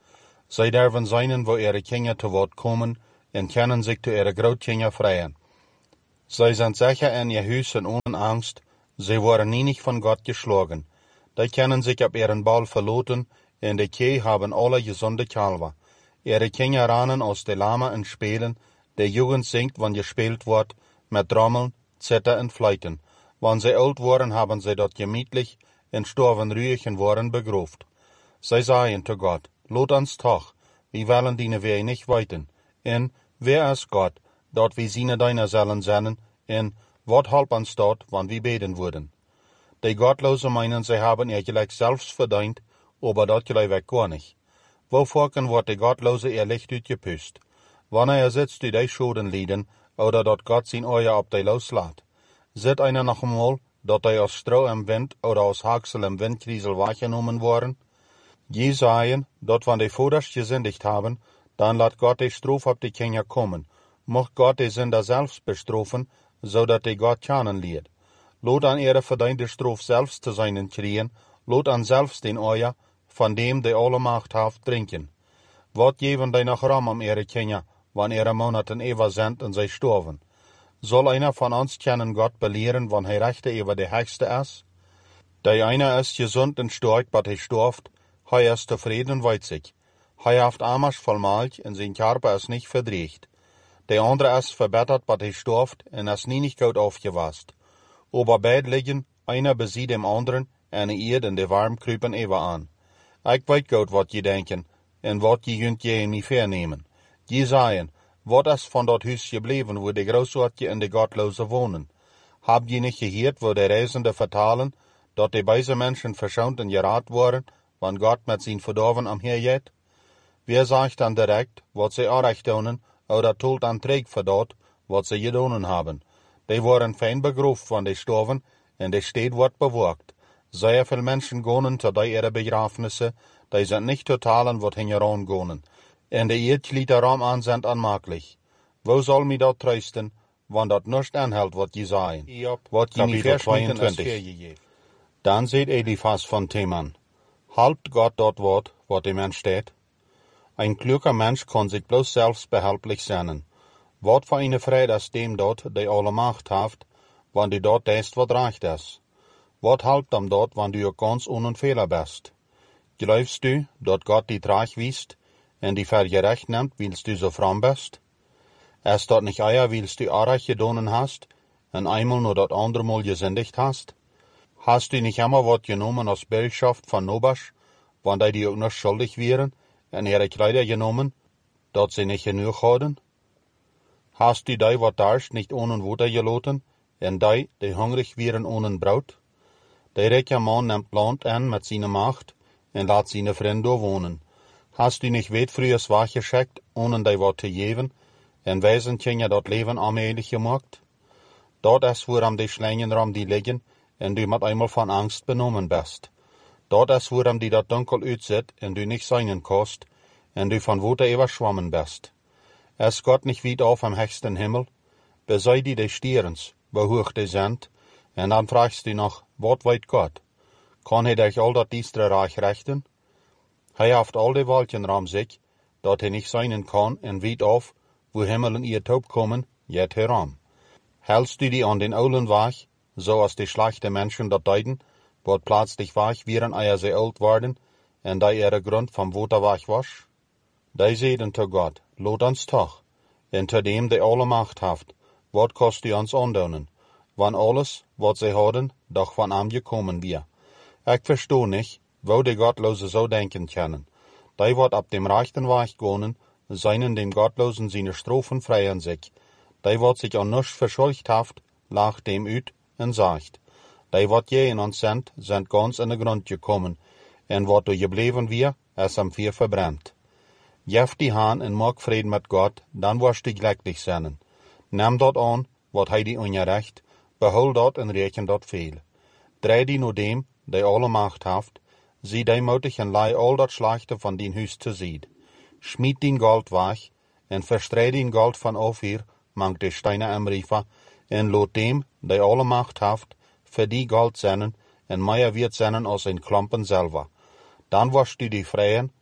Zij derven zijn wo ihre Kinder te woord komen en kunnen zich te ihre Grootkinder vrijen. Zij zijn sicher in ihr Huis en ohne Angst, sie worden nie nicht von Gott geschlagen. Die können sich auf ihren Ball verloten, en die Kühe haben alle gesunde Kalver. Ihre Kinder rannen aus de Lama en spelen, de Jugend singt, wann gespielt wird, mit Trommeln, Zither en Fleiten. Wann sie alt worden, haben sie dort gemütlich en storven ruhig en worden begroeft. Zij sagen zu Gott, lot uns toch, wie wollen dienen wir nicht weiten. En, wer ist Gott, dort wie seine deiner sollen sein, en, wat halp uns dort, wann wir beten würden. Die Gottlosen meinen, sie haben ihr gleich selbst verdient, aber dort gleich gar nicht. Wovon wird die Gottlose ihr Licht uitgepust? Wanneer sitzt du die Schulden lieden, oder dort Gott sein Euer op die loslässt? Zit einer noch einmal, dat die aus Stroh im Wind oder aus Haxel im Windkriesel wahrgenommen worden? Je sagen, dat wann die Voders gesündigt haben, dann laat Gott die Strof op die Kinder kommen. Mocht Gott die Sünder selbst bestrafen, zodat die Gott kennen leert. Lot an ihre verdiente Strof selbst zu seinen kriegen, lot an selbst den Euer, von dem die alle Macht haft trinken. Wat geven die noch Raum ihre Kinder, wann ihre Monaten eva sind und sie sterben? Soll einer von uns kennen Gott belehren, wann er rechte über die Höchste ist? Der einer ist gesund und stark, but er stirbt, er ist zufrieden und weiß sich. Er haft Amasch voll Milch und sein Körper ist nicht verdreht. Der andere ist verbessert, but er stirbt und ist nie nicht gut aufgewasst. Aber beid liegen, einer besieht dem anderen, eine Erde in die warm krüpen eva an. Ich weet gut, wat je denken, en wat je kunt je in mij vernemen. Je sagen, wat is van dat huis gebleven, wo die Großortje en de Gottlose wohnen? Habt je nicht gehört, wo die Reisende vertalen, dat die beise Menschen verschont en geraad worden, wann Gott mit zijn Verdorven amhergeht? Wer sagt dann direkt, wat sie auch doen, oder tut dann trägt für dort, wat sie gedonen haben? Die worden fein begroeft, wann die sterven, en die Stadt wordt beworkt. Sehr viele Menschen gehen zu ihre Begrafnisse, die sind nicht zu talen, wat hingeran gehen. En die Erdglieder Raum an sind unmöglich. Wo soll mir dat trösten, wann dat nicht anhält, wat je sagen? Wat je nicht verschwinden ist. Dann seht Eliphas von Theman. Halbt Gott dort wat dem Mensch steht? Ein kluger Mensch kann sich bloß selbst behelplich sein. Wat für eine Freude ist dem dort, die alle Macht haft, wann du dort denkst, wat recht ist? Wat halpt am dort, wann du ganz ohne Fehler bist? Glaubst du, dat Gott die Trag wiest en die vergerecht nimmt, willst du so fromm bist? Ist dort nicht eier, willst du Arach gedonen hast, en einmal nur dat andere Mal gesündigt hast? Hast du nicht immer wat genommen aus Bürgschaft von Nobasch, wann die auch noch schuldig wären, en ihre Kleider genommen, dat sie nicht genug hadden? Hast du die wat darst nicht ohne Wutter geloten, en die hungrig wären ohne Braut? Der reiche Mann nimmt Land an mit seiner Macht und lässt seine Freunde wohnen. Hast du nicht weit früher Wach geschickt, ohne die Wort zu geben, und weisen Kinder dort Leben allmählich gemacht? Dort ist, woran die Schlangen rum die liegen, und du mit einmal von Angst benommen bist. Dort ist, woran die dort dunkel aussieht, und du nicht sein kannst, und du von Wutter überschwommen bist. Ist Gott nicht weit auf am höchsten Himmel? Besei die Stierens, wo hoch die sind, und dann fragst du noch, wat weet Gott? Kann hij dich al dat diestre Reich rechten? Hij haft al die Wolken ram sich, dat hij nicht sein kann, en weet auf, wo Himmel en ihr Taub kommen, jet heram. Hältst du die an den Aulen wach, so als die schlechte Menschen dat deuten, wat plötzlich wach wären, eier sie alt worden, en da ihre Grund vom Wutter wach wasch? Die sehen zu Gott, lot uns toch, en zu dem, der alle Macht haft, wat kost du uns andonen? Wann alles, wat sie hadden, doch von am gekommen wir. Ich versteh nicht, wo die Gottlose so denken können. Die wat ab dem rechten Weg gehen, seinen dem Gottlosen seine Strophen freien sich. Die wat sich an nichts verschuldigt haft, lacht dem ut und sagt. Die wat je in uns sind ganz in den Grund gekommen, en wat du geblieben wir, es am Vier verbrennt. Jef die Haan en mag Frieden mit Gott, dann wirst du glücklich sein. Nimm dort an, wat hij die ungerecht, behol dat en reken dat veel. Drei die nur dem, der alle Macht haft, sie demutig en lei all dat Schlechte von din Hüs zu sieht. Schmied din Gold wach, en verstrei din Gold von Ophir, mang de Steine am Riefer, en lot dem, der alle Macht haft, für die Gold sennen, en meier wird sennen aus ein Klompen selber. Dann wirst du die freien,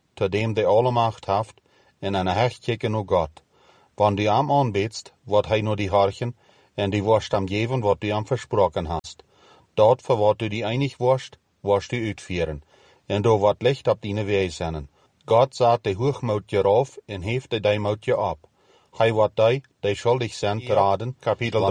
zu dem de alle Macht haft, en eine Hecht kicken o Gott. Wann du am anbetst, wird hij nur die horchen, en die wirst am geven, wat du am versprochen hast. Dort, voor wat du die einig wirst du uitvieren, en do wordt licht op die Wege zijn. Gott sagt de hoogmoed je auf, en heeft de dijmoed je op. Hij wordt die schuldig zijn te raden, kapitel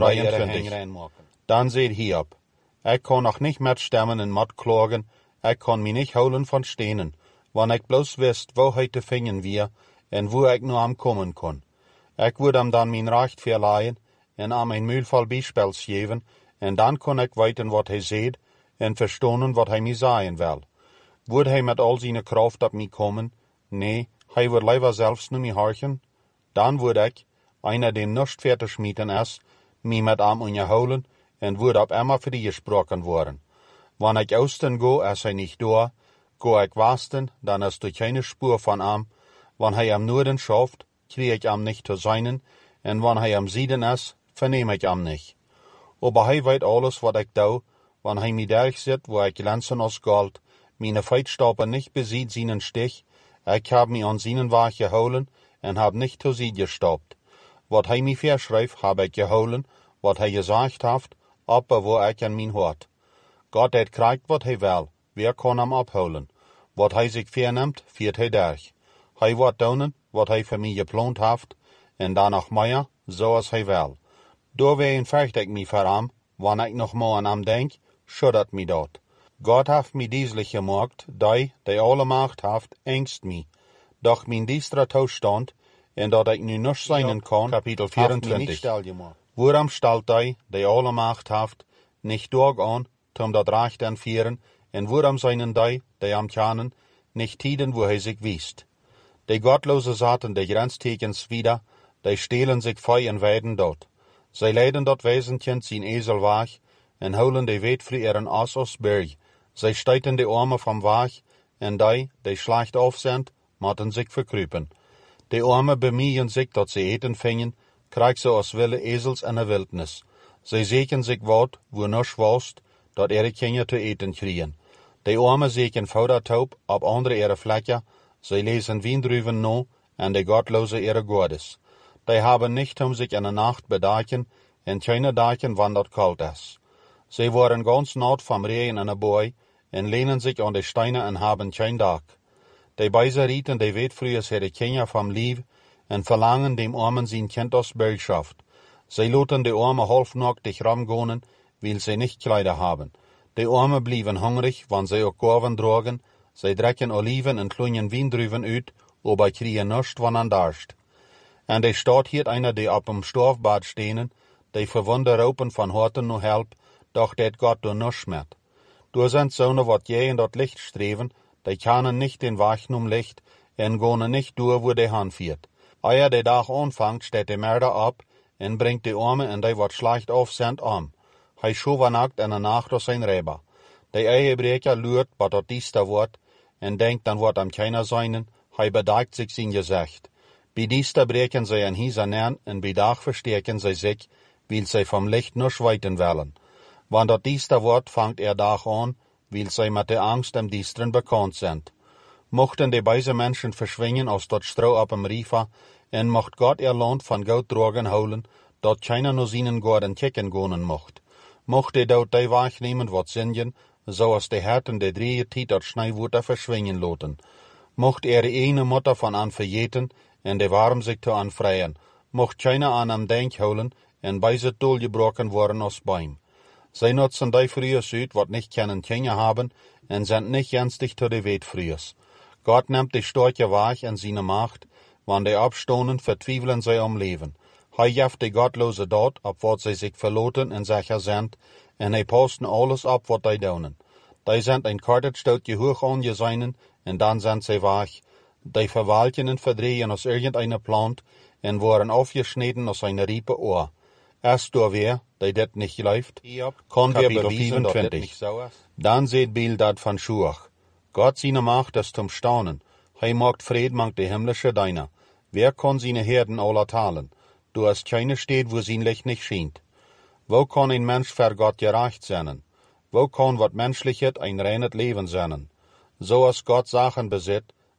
23. Dan zegt Hiob, ik kon nog niet met stemmen en mat klagen, ik kon mij niet houden van stenen, wanneer ik bloos wist, wo hij te vingen wie, en wo ik nu am komen kon. Ik would hem dan mijn recht verleihen, en am een muilvol bijspels geven, en dan kon ik weten wat hij zegt, en verstonen wat hij mij zeggen wil. Would hij met al zijn kracht op mij komen? Nee, hij would liever zelfs nu mij horchen. Dan would ik, einer dem nicht fertig schmieden is, mij met am unterholen, en would op immer vrijgesproken worden. Wanneer ik osten go, is hij niet door, go ik westen, dan is er keine Spur von am. Wanneer hij am Norden schafft, krieg ich am nicht zu seinen, en wanneer hij am Süden is, verneem ich am nicht. Aber hij weet alles wat ik doe, wanneer hij mij derg zit, wo ik glänzen als Gold, meine Feitstappen nicht besiegt seinen Stich, ich hab mich an seinen Weg geholen, en hab nicht zu sie gestoppt. Wat hij mij verschreift, hab ich geholen, wat hij gesagt haft, aber wo ich an mein Hort. Gott het kriegt wat hij wil, wer kann hem abholen? Wat hij sich vernimmt, führt hij durch. Hij wordt doen, wat hij für mich geplant haft, en danach mehr, so als hij wil. Doorwegen vecht ik mich voor hem, wanneer ik nog maar aan hem denk, schuddert mich dat. Gott haft mich dieslich gemacht, die alle Macht haft, ängst mich. Doch mein diestra Toestand, en dat ik nu nicht sein kann, kapitel 24. Woran stellt die alle Macht haft, nicht durchgehen, zum dat Recht entführen, en woran seinen die am Tjanen, nicht tiden, wo hij sich wiest. Die Gottlose Saten, die Grenztekens wieder, die stehlen sich fei en weiden dort. Zij leiden dat Wesentchen zijn Esel weg, en holen de weet voor ihren Ass aus Berg. Zij steiten de Arme vom Weg, en die schlecht auf sind, matten sich verkrüpen. De Arme bemühen sich, dat sie eten fingen, krieg sie aus Wille Esels in der Wildnis. Zij seken sich wat, wo nisch wost, dat ihre Kinder zu eten kriegen. De Arme seken Faudertaub, ab andere ihre Flecken, zij lesen Wiendrüven no, en de Gottlose ihre Gottes. Die haben nicht sich in der Nacht bedachen, en keine dachen, wann dat kalt is. Sie waren ganz naht vom Regen in der Boy, en lehnen sich an die Steine en haben kein Dach. Die Beiser rieten die Wetfrühes ihre Kinder vom Lieb, en verlangen dem Armen sein Kind aus Bürgschaft. Sie loten die Arme halbnackt ramgonen, weil sie nicht Kleider haben. Die Arme blieben hungrig, wann sie auch Korven drogen, sie drecken Oliven en kleinen Wiendrüven uit, aber kriegen nichts, wann an darscht. En de staat hier einer, die op dem Storfbad stehen, die verwunde ropen van Horten no help, doch det Gott do nisch met. Du sind Söhne, wat je in dat Licht streven, die kanen nicht den Weg num Licht, en gonen nicht durch, wo de hanfiert. Eier de Dag anfangt, steht de Mörder ab, en bringt de Arme en die wat schlecht auf sind am. Hij schovenakt en nacht aus sein Reber. De Ehebrecher luurt, wat dat diester wordt, en denkt, dan wordt am keiner seinen, hij bedeigt sich sein Gesicht. Bij diester breken zij een hieser nern, en bij dag verstärken zij sich, weil zij vom Licht nur schweiten wollen. Wann dat diester wordt, fangt dag an, weil zij met de Angst im Diesteren bekannt sind. Mochten die beise Menschen verschwingen aus dat Stroh ab dem Riefer, en mocht Gott ihr Land von Gott drogen holen, dat keiner nur seinen Gorden kicken gonen mocht. Mocht die dort die wahrnehmen, wat singen, so als die Herten de drieë Tiet dat Schneiwuter verschwingen loten. Mocht eine Mutter von an verjeten, en de warm sich te anfreien, mocht keiner an am Denk holen, en beise Tol gebrochen worden aus Beim. Zij nutzen die Frühes uit, wat nicht kennen Kinder haben, en sind nicht jenstig zu de Wetfrühes. Gott nimmt die Storche Weg in seine Macht, wann die abstonen, vertwiefeln sie am Leben. Hij jaft die Gottlose dort, ab wat sie sich verloten en sicher sind, en hij posten alles ab, wat die doen. Die sind ein kortet stootje hoog angeseinen, en dan sind sie weg. Die verwalten en verdrehen aus irgendeiner Plant, en worden aufgeschnitten aus einer Riepe Ohr. Erst door wer, die dat nicht läuft, kann wir beweisen, dat dit nicht so ist. Dann seht Bill dat van Schuach. Gott seine Macht ist zum Staunen. Hij macht Fried, mangt die himmlische Deiner. Wer kann seine Herden aller talen? Du hast keine steht, wo sein Licht nicht schient. Wo kann ein Mensch für Gott gerecht sein? Wo kann wat Menschliches ein reines Leben sein? So als Gott Sachen besitzt,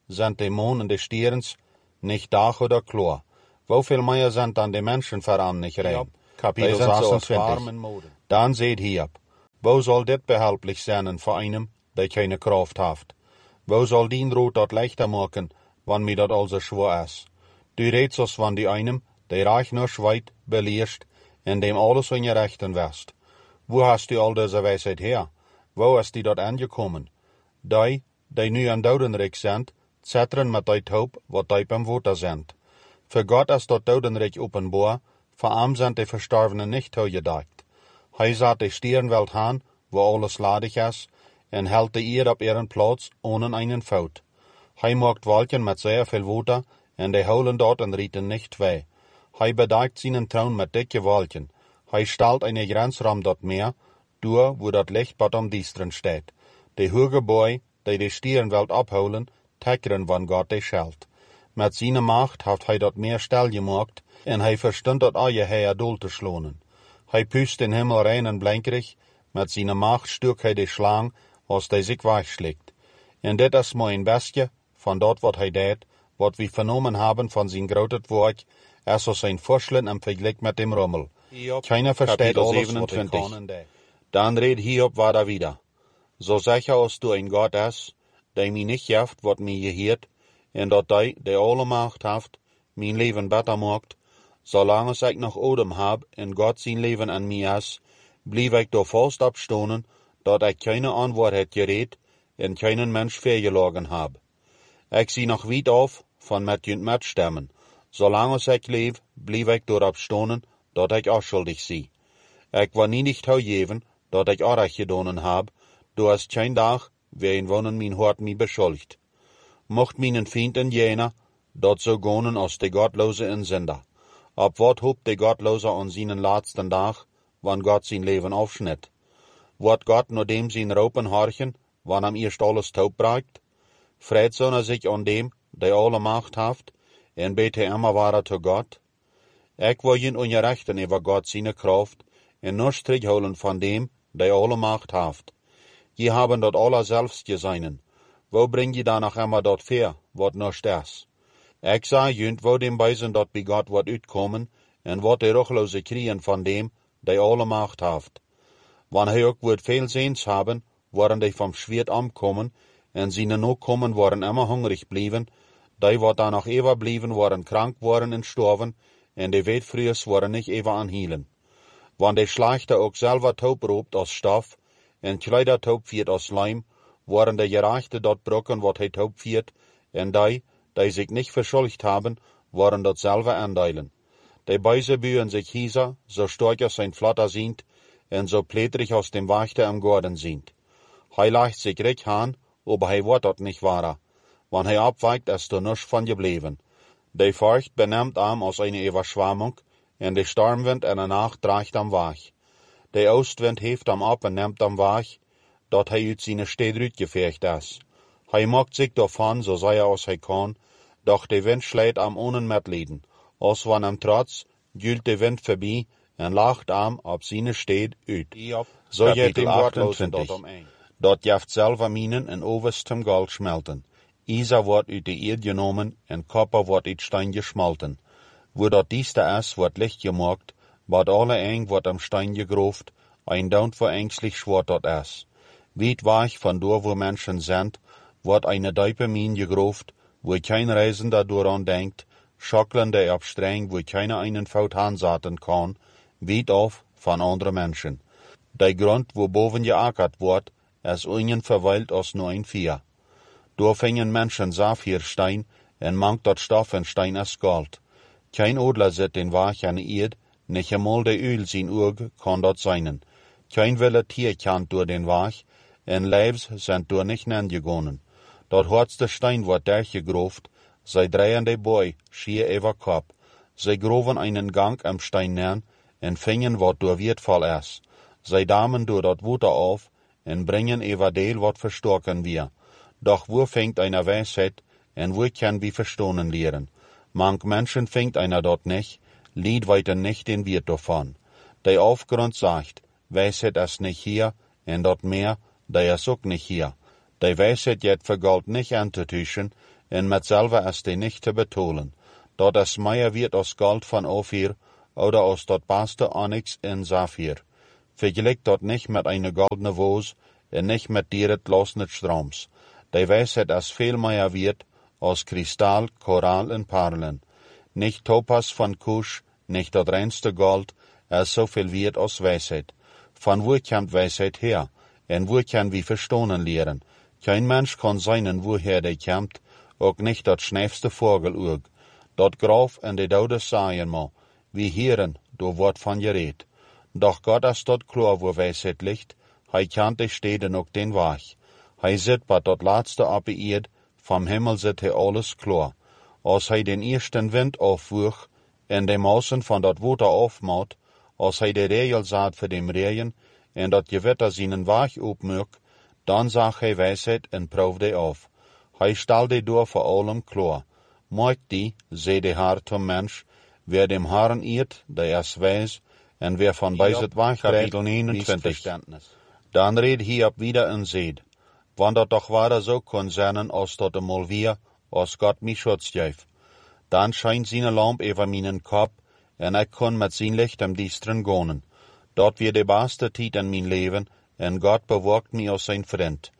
sind die Mond und die Stierens nicht Dach oder Chlor. Wieviel mehr sind dann die Menschen voran nicht rein? Kapitel 26. Dann seht Hiob, wo soll dit behelplich sein für einem, der keine Kraft haft? Wo soll dien Rot dat leichter machen, wann mir dat also schwer ist? Du redst uns von die einem, der reich nur schweit, beliest, in dem alles in je Rechten west. Wo hast du all diese Weisheit her? Wo ist die dort angekommen? Die nu an Dodenreich sind, zetteren mit die Taub, wat die beim Water sind. Für Gott ist dort Dodenreich openbaar, für arm sind die Verstorbenen nicht toegedacht. Hij zat die Stierenwelt aan, wo alles ladig ist, en hält die Erde op ihren Platz ohne einen Fout. Hij macht Wolken mit sehr viel Water, en die holen dort und rieten nicht weh. Hij bedeckt seinen Thron mit dicke Wolken. Hij stellt eine Grenzraum dort Meer, durch wo dat Licht bot am Diestren steht. Die hohe Boi, die Stierenwelt abholen, teckern, wann Gott die schelt. Mit seiner Macht hat hij dort Meer still gemacht, en hij verstund dat alle Heer doel te schlonen. Hij pust den Himmel rein en blinkerig, mit seiner Macht stürkt hij die Schlang, als die sich wegschlägt. En dit is mein Bestje, von dort wat hij deed, wat we vernommen haben von sein großes Werk, als aus sein Vorschlag im Vergleich mit dem Rummel. Keiner versteht alles, 27. Dann red Hiob weiter wieder. So sicher als du ein Gott ist, der mir nicht jaft, wat mir gehört, en dat der alle Macht haft, mein Leben besser macht, solange ich noch Odem hab en Gott sein Leben an mir ist, blieb ich da fast abstonen, dat ich keine Antwort het geredet en keinen Mensch vergelogen hab. Ich sieh noch weit auf von mit jünt mitstemmen. Solange ich leb, blieb ich dort abstonen, dat ich auch schuldig sie. Ich war nie nicht haujeven, dat ich auch recht gedonen hab, du hast kein Tag, wer in wonnen mein Hort mi beschuldigt. Mocht meinen Fienden jener, dat so gonen als de Gottlose in Sünder. Ab wat hobt de Gottlose an seinen letzten Tag, wann Gott sein Leben aufschnitt? Wird Gott nur dem sein Raupen horchen, wann am erst alles taub bleibt? Freut so sich an dem, der alle Macht haft, en bete immer weiter zu Gott? Ich will ihn ungerechten über Gott seine Kraft, en nur Strich holen von dem, der alle Macht haft. Je haben dort alle selbst geseinen. Wo bring je danach immer dort fair, wat nur das? Ich sag jünt, wo dem Beisen dort bei Gott wat utkommen, en wat die Ruchlose kriegen von dem, der alle Macht haft. Wann hij ook wird viel Sehens haben, waren die vom Schwert ankommen, en seine Nachkommen waren immer hungrig blieben, die wat danach ever blieben, waren krank worden en storven, en die Weitfrühes waren nicht ever anhielen. Wann die Schlechter auch selber taub robt aus Stoff, en Kleider taub viert aus Leim, waren die Gerechte dort brocken, wat hij taub viert, en die sich nicht verschuldigt haben, waren dort selber andeilen. Die Beise bühen sich hieser, so stark als sein Flatter sind, en so plätrig aus dem Wächter am Gorden sind. Hij leicht sich recht an, aber hij wird dort nicht wahrer. Wann hij abweicht, ist er nichts von geblieben. Die Furcht benimmt am aus einer Überschwemmung, en de Stormwind in der Nacht dreigt am Wach. Der Ostwind heft am ab en nimmt am Wach, dat hij uit seine Städte uitgefecht ist. Hij macht sich davon, so sei aus hij kann, doch der Wind schlägt am ohne Mitleiden. Als wann am Trotz, gült der Wind vorbei, en lacht am ab seine Städte uit. So geht dem 28. Dort jaft selber Minen en overstem Gold schmelten. Isa wordt uit de Erde genomen en Kopper wordt uit Stein geschmolten. Wo dort dieste is, wordt licht gemaakt, wat alle eng wordt am Stein gegrovt, ein Daunt wo ängstlich schwor dort is. Weit wach von dort, wo Menschen sind, wordt eine diepe Mine gegrovt, wo kein Reisender daran denkt, schockelnde abstreng, wo keiner einen Faut hansaten kann, weit auf von anderen Menschen. Der Grund, wo boven geackert wird, ist ungen verweilt aus nur ein Vier. Dort fingen Menschen Saphirstein, en mangt dort Stoff en Stein as Gold. Kein Odler set den Wach an Erd, nicht einmal der Öl sin Urg kann dort seinen. Kein wille Tier kannt durch den Wach, en Leibs sind durch nicht nengegonnen. Dort hat's der Stein wird durchgegroft, sei drehende Boy, schier über Kopf. Sei groven einen Gang am Stein nern, en fingen wat durch Wirtfall is. Sei damen durch dort Wuter auf, en bringen über Deel wat verstorken wir. Doch wo fängt einer Weisheit, en wo kann wie verstohnen lehren? Manch Menschen fängt einer dort nicht, lied weiter nicht den Wirt davon. Der Aufgrund sagt, Weisheit ist nicht hier, en dort mehr, der ist auch nicht hier. Der Weisheit jet für Gold nicht anzutüchen, en met selve is die nicht te betolen, dat es meer wird als Gold van Ophir, oder als dat beste Onyx in Saphir. Vergelijk dat nicht met eine goldene Vos, en nicht met dieret losnet Stroms. Die Weisheit is veel meer wird als Kristall, Koral en Perlen. Nicht Topas van Kusch, nicht dat reinste Gold, is zoveel wird als Weisheit. Van wo kommt Weisheit her? En wo kann wie verstonen lehren? Kein Mensch kann seinen, woher die kommt, ook nicht dat schnäfste Vogel ook. Dat Graf en de Dode sagen mo, wie Hieren, do wordt van gereed. Doch Gott is dat klar, wo Weisheit liegt, hij kennt die Steden ook den Weg. Hij zit bij dat laatste op de eerd, vom Himmel zit hij alles klar. Als hij den eersten wind aufwuch, en de Mausen van dat water aufmaut, als hij de Regel zaad voor dem Regen, en dat Gewitter seinen Weg opmuk, dan zag hij Weisheit en proef die auf. Hij stel die door voor allem klar. Maak die, zei de Herr zum Mensch, wer dem Herrn eert, der is wijs, en wer van bij het Weg Kapitel 29. Dan reed hij op wieder en zeid, want dat toch waar zo kon zijn als dat eenmaal weer, als Gott mich Schutz geeft. Dan schijnt zijn lamp over mijn kop, en ik kon met zijn licht am diesteren gonen. Dat weer de beste tijd in mijn leven, en Gott bewaakt mij als zijn vriend.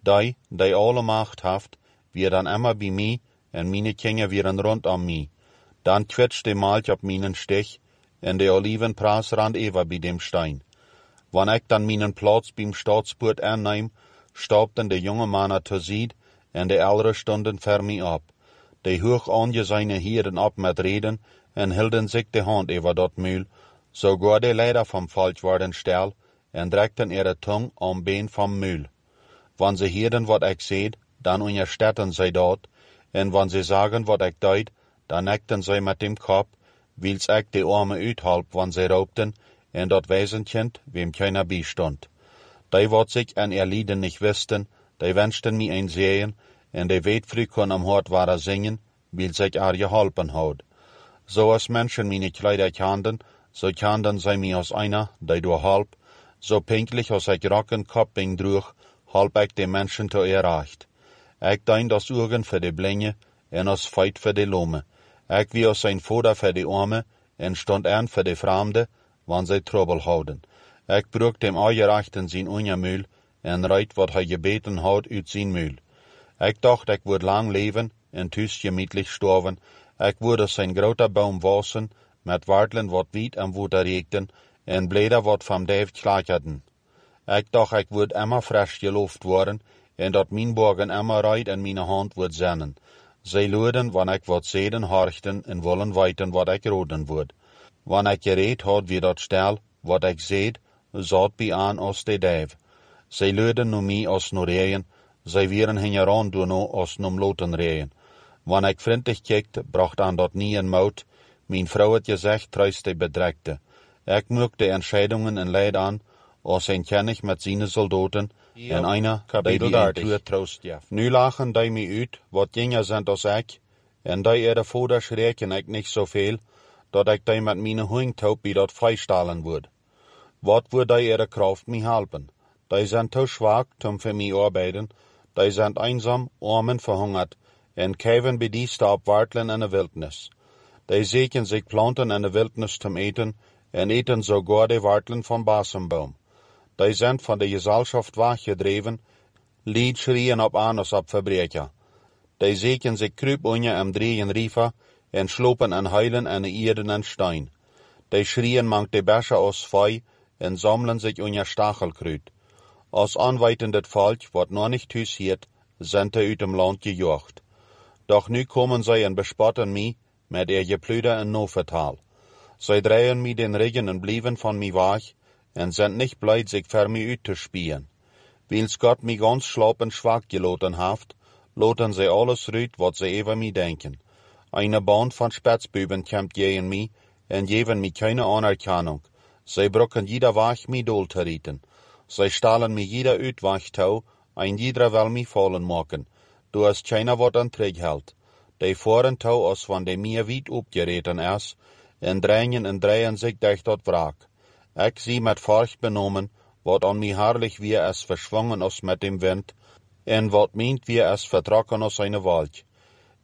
Die alle Macht haft, weer dan immer bij mij, en meine Kinder wieren rond mij. Dan kwetscht de Malch op mijn Stich, en de Olivenpras rand over bij dem Stein. Wann ik dan mijn Platz beim Staatspoort aanneem, staubten de jonge Mannen te zied, en de ältere stonden ver mij op. De hoog aangezeine Hieren op met reden, en hielden zich de hand over dat muil, sogar de Leider vom Volk worden stil, en drekten ihre Tung am Been vom Mühl. Wann sie hieren, wat ik seed, dan unterstetten sie dort, en wann sie sagen, wat ik deut, dan neckten sie mit dem Kopf, wils ik de Arme uithalb, wann sie raubten, en dat Waisenkind, wem keiner beistond. Die wat sich an ihr Lieden nicht wisten, die wünschten mir ein sehen, en de weet früh kon am Hort wahrer singen, wils sich ar geholpen haut. So als Menschen meine Kleider kanden, so kanden sie mir aus einer, die du halb, so pinklich als ich rocken Kopping droeg, halb ich de Menschen te erreicht. Ich dein das Augen für de Blinge, en als Feit für de Lome. Ich wie als sein Vater für de Arme, en stond an für de Fremde, wann sie Trouble houden. Ich brug dem Augerechten sein Ungemühl, en reit wat hij gebeten haut uit sein Mühl. Ich dacht, ich würd lang leben, en thuis gemütlich storven, ich würde sein groter Baum wassen, met Wartlen wat wit am Water regten, en Bläder wat vom Dave klacherten. Ich dacht, ich würd immer frisch geloft worden, en dat mijn Borgen immer reit in meine Hand würd zennen. Sie luden, wann ich wat seden horchten, en wollen weiten, wat ich roden würd. Wann ich gereed had wie dat stel, wat ich seed, zat bij aan als de Dave. Sie luden nu mij als no reien, sie wieren hingeran du no als num loten reien. Wann ich vriendlich kijkte, bracht aan dat nie een mout, mijn vrouw het gezegd, truist de bedreigte. Ich mög de Entscheidungen en Leid an, als ein König mit seinen Soldaten, en einer, die die Tour trost jeft. Nu lachen die mij uit, wat jünger sind als ich, en die ihre Vater schrecken ich nicht so viel, dat ich die mit meine Hungtaub bij dat freistellen würd. Wat würd die ihre Kraft mij helpen? Die sind zu schwach, zum für mich arbeiten, die sind einsam, arm en verhungert, en käven bij die Stab wartelen in de Wildnis. Die seken sich planten in de Wildnis zum Eten, en eten sogar de Wartlen vom Basenbaum. Die sind von der Gesellschaft weggedreven, Lied schrien op aan als op Verbrecher. Die seken sich krüp unje am Drehen Riefer, en slopen en heilen en Ierden en Stein. Die schrien mangt de Becher aus Feu, en sammeln sich unje Stachelkrüt. Als anweitendet Volk, wat noch nicht hüsiert, sind uit dem Land gejocht. Doch nu kommen sie en bespotten mi, met ihr Geplüder en Novertal. Sie drehen mi den Regen en blieven von mi weg, en sind nicht bleit, sich für mi uit te spieren. Wils Gott mi ganz schlapp en schwach geloten haft, loten sie alles rüt, wat sie über mi denken. Eine Band von Spätzbüben kämpft gegen mi, en geven mi keine Anerkennung. Sie brucken jeder Weg mi dol te rieten. Sie stahlen mi jeder Uitweg tau, ein jeder will mi fallen machen. Du hast keiner wat an Träg hält. Die fahren tau, als van de mir weit opgereten is, en drehen sich durch dat Wrack. Ich sie mit Furcht benommen, wat an mi herrlich wie es verschwungen aus mit dem Wind, en wat meint wie es vertrocken aus eine Wald.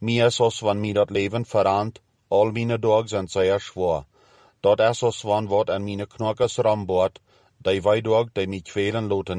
Mir is os van mi dat leven verand, al meine dag zijn zeer schwer. Dat is os van wat an meine knokkes ramboort, die weidag, die mi kwelen loten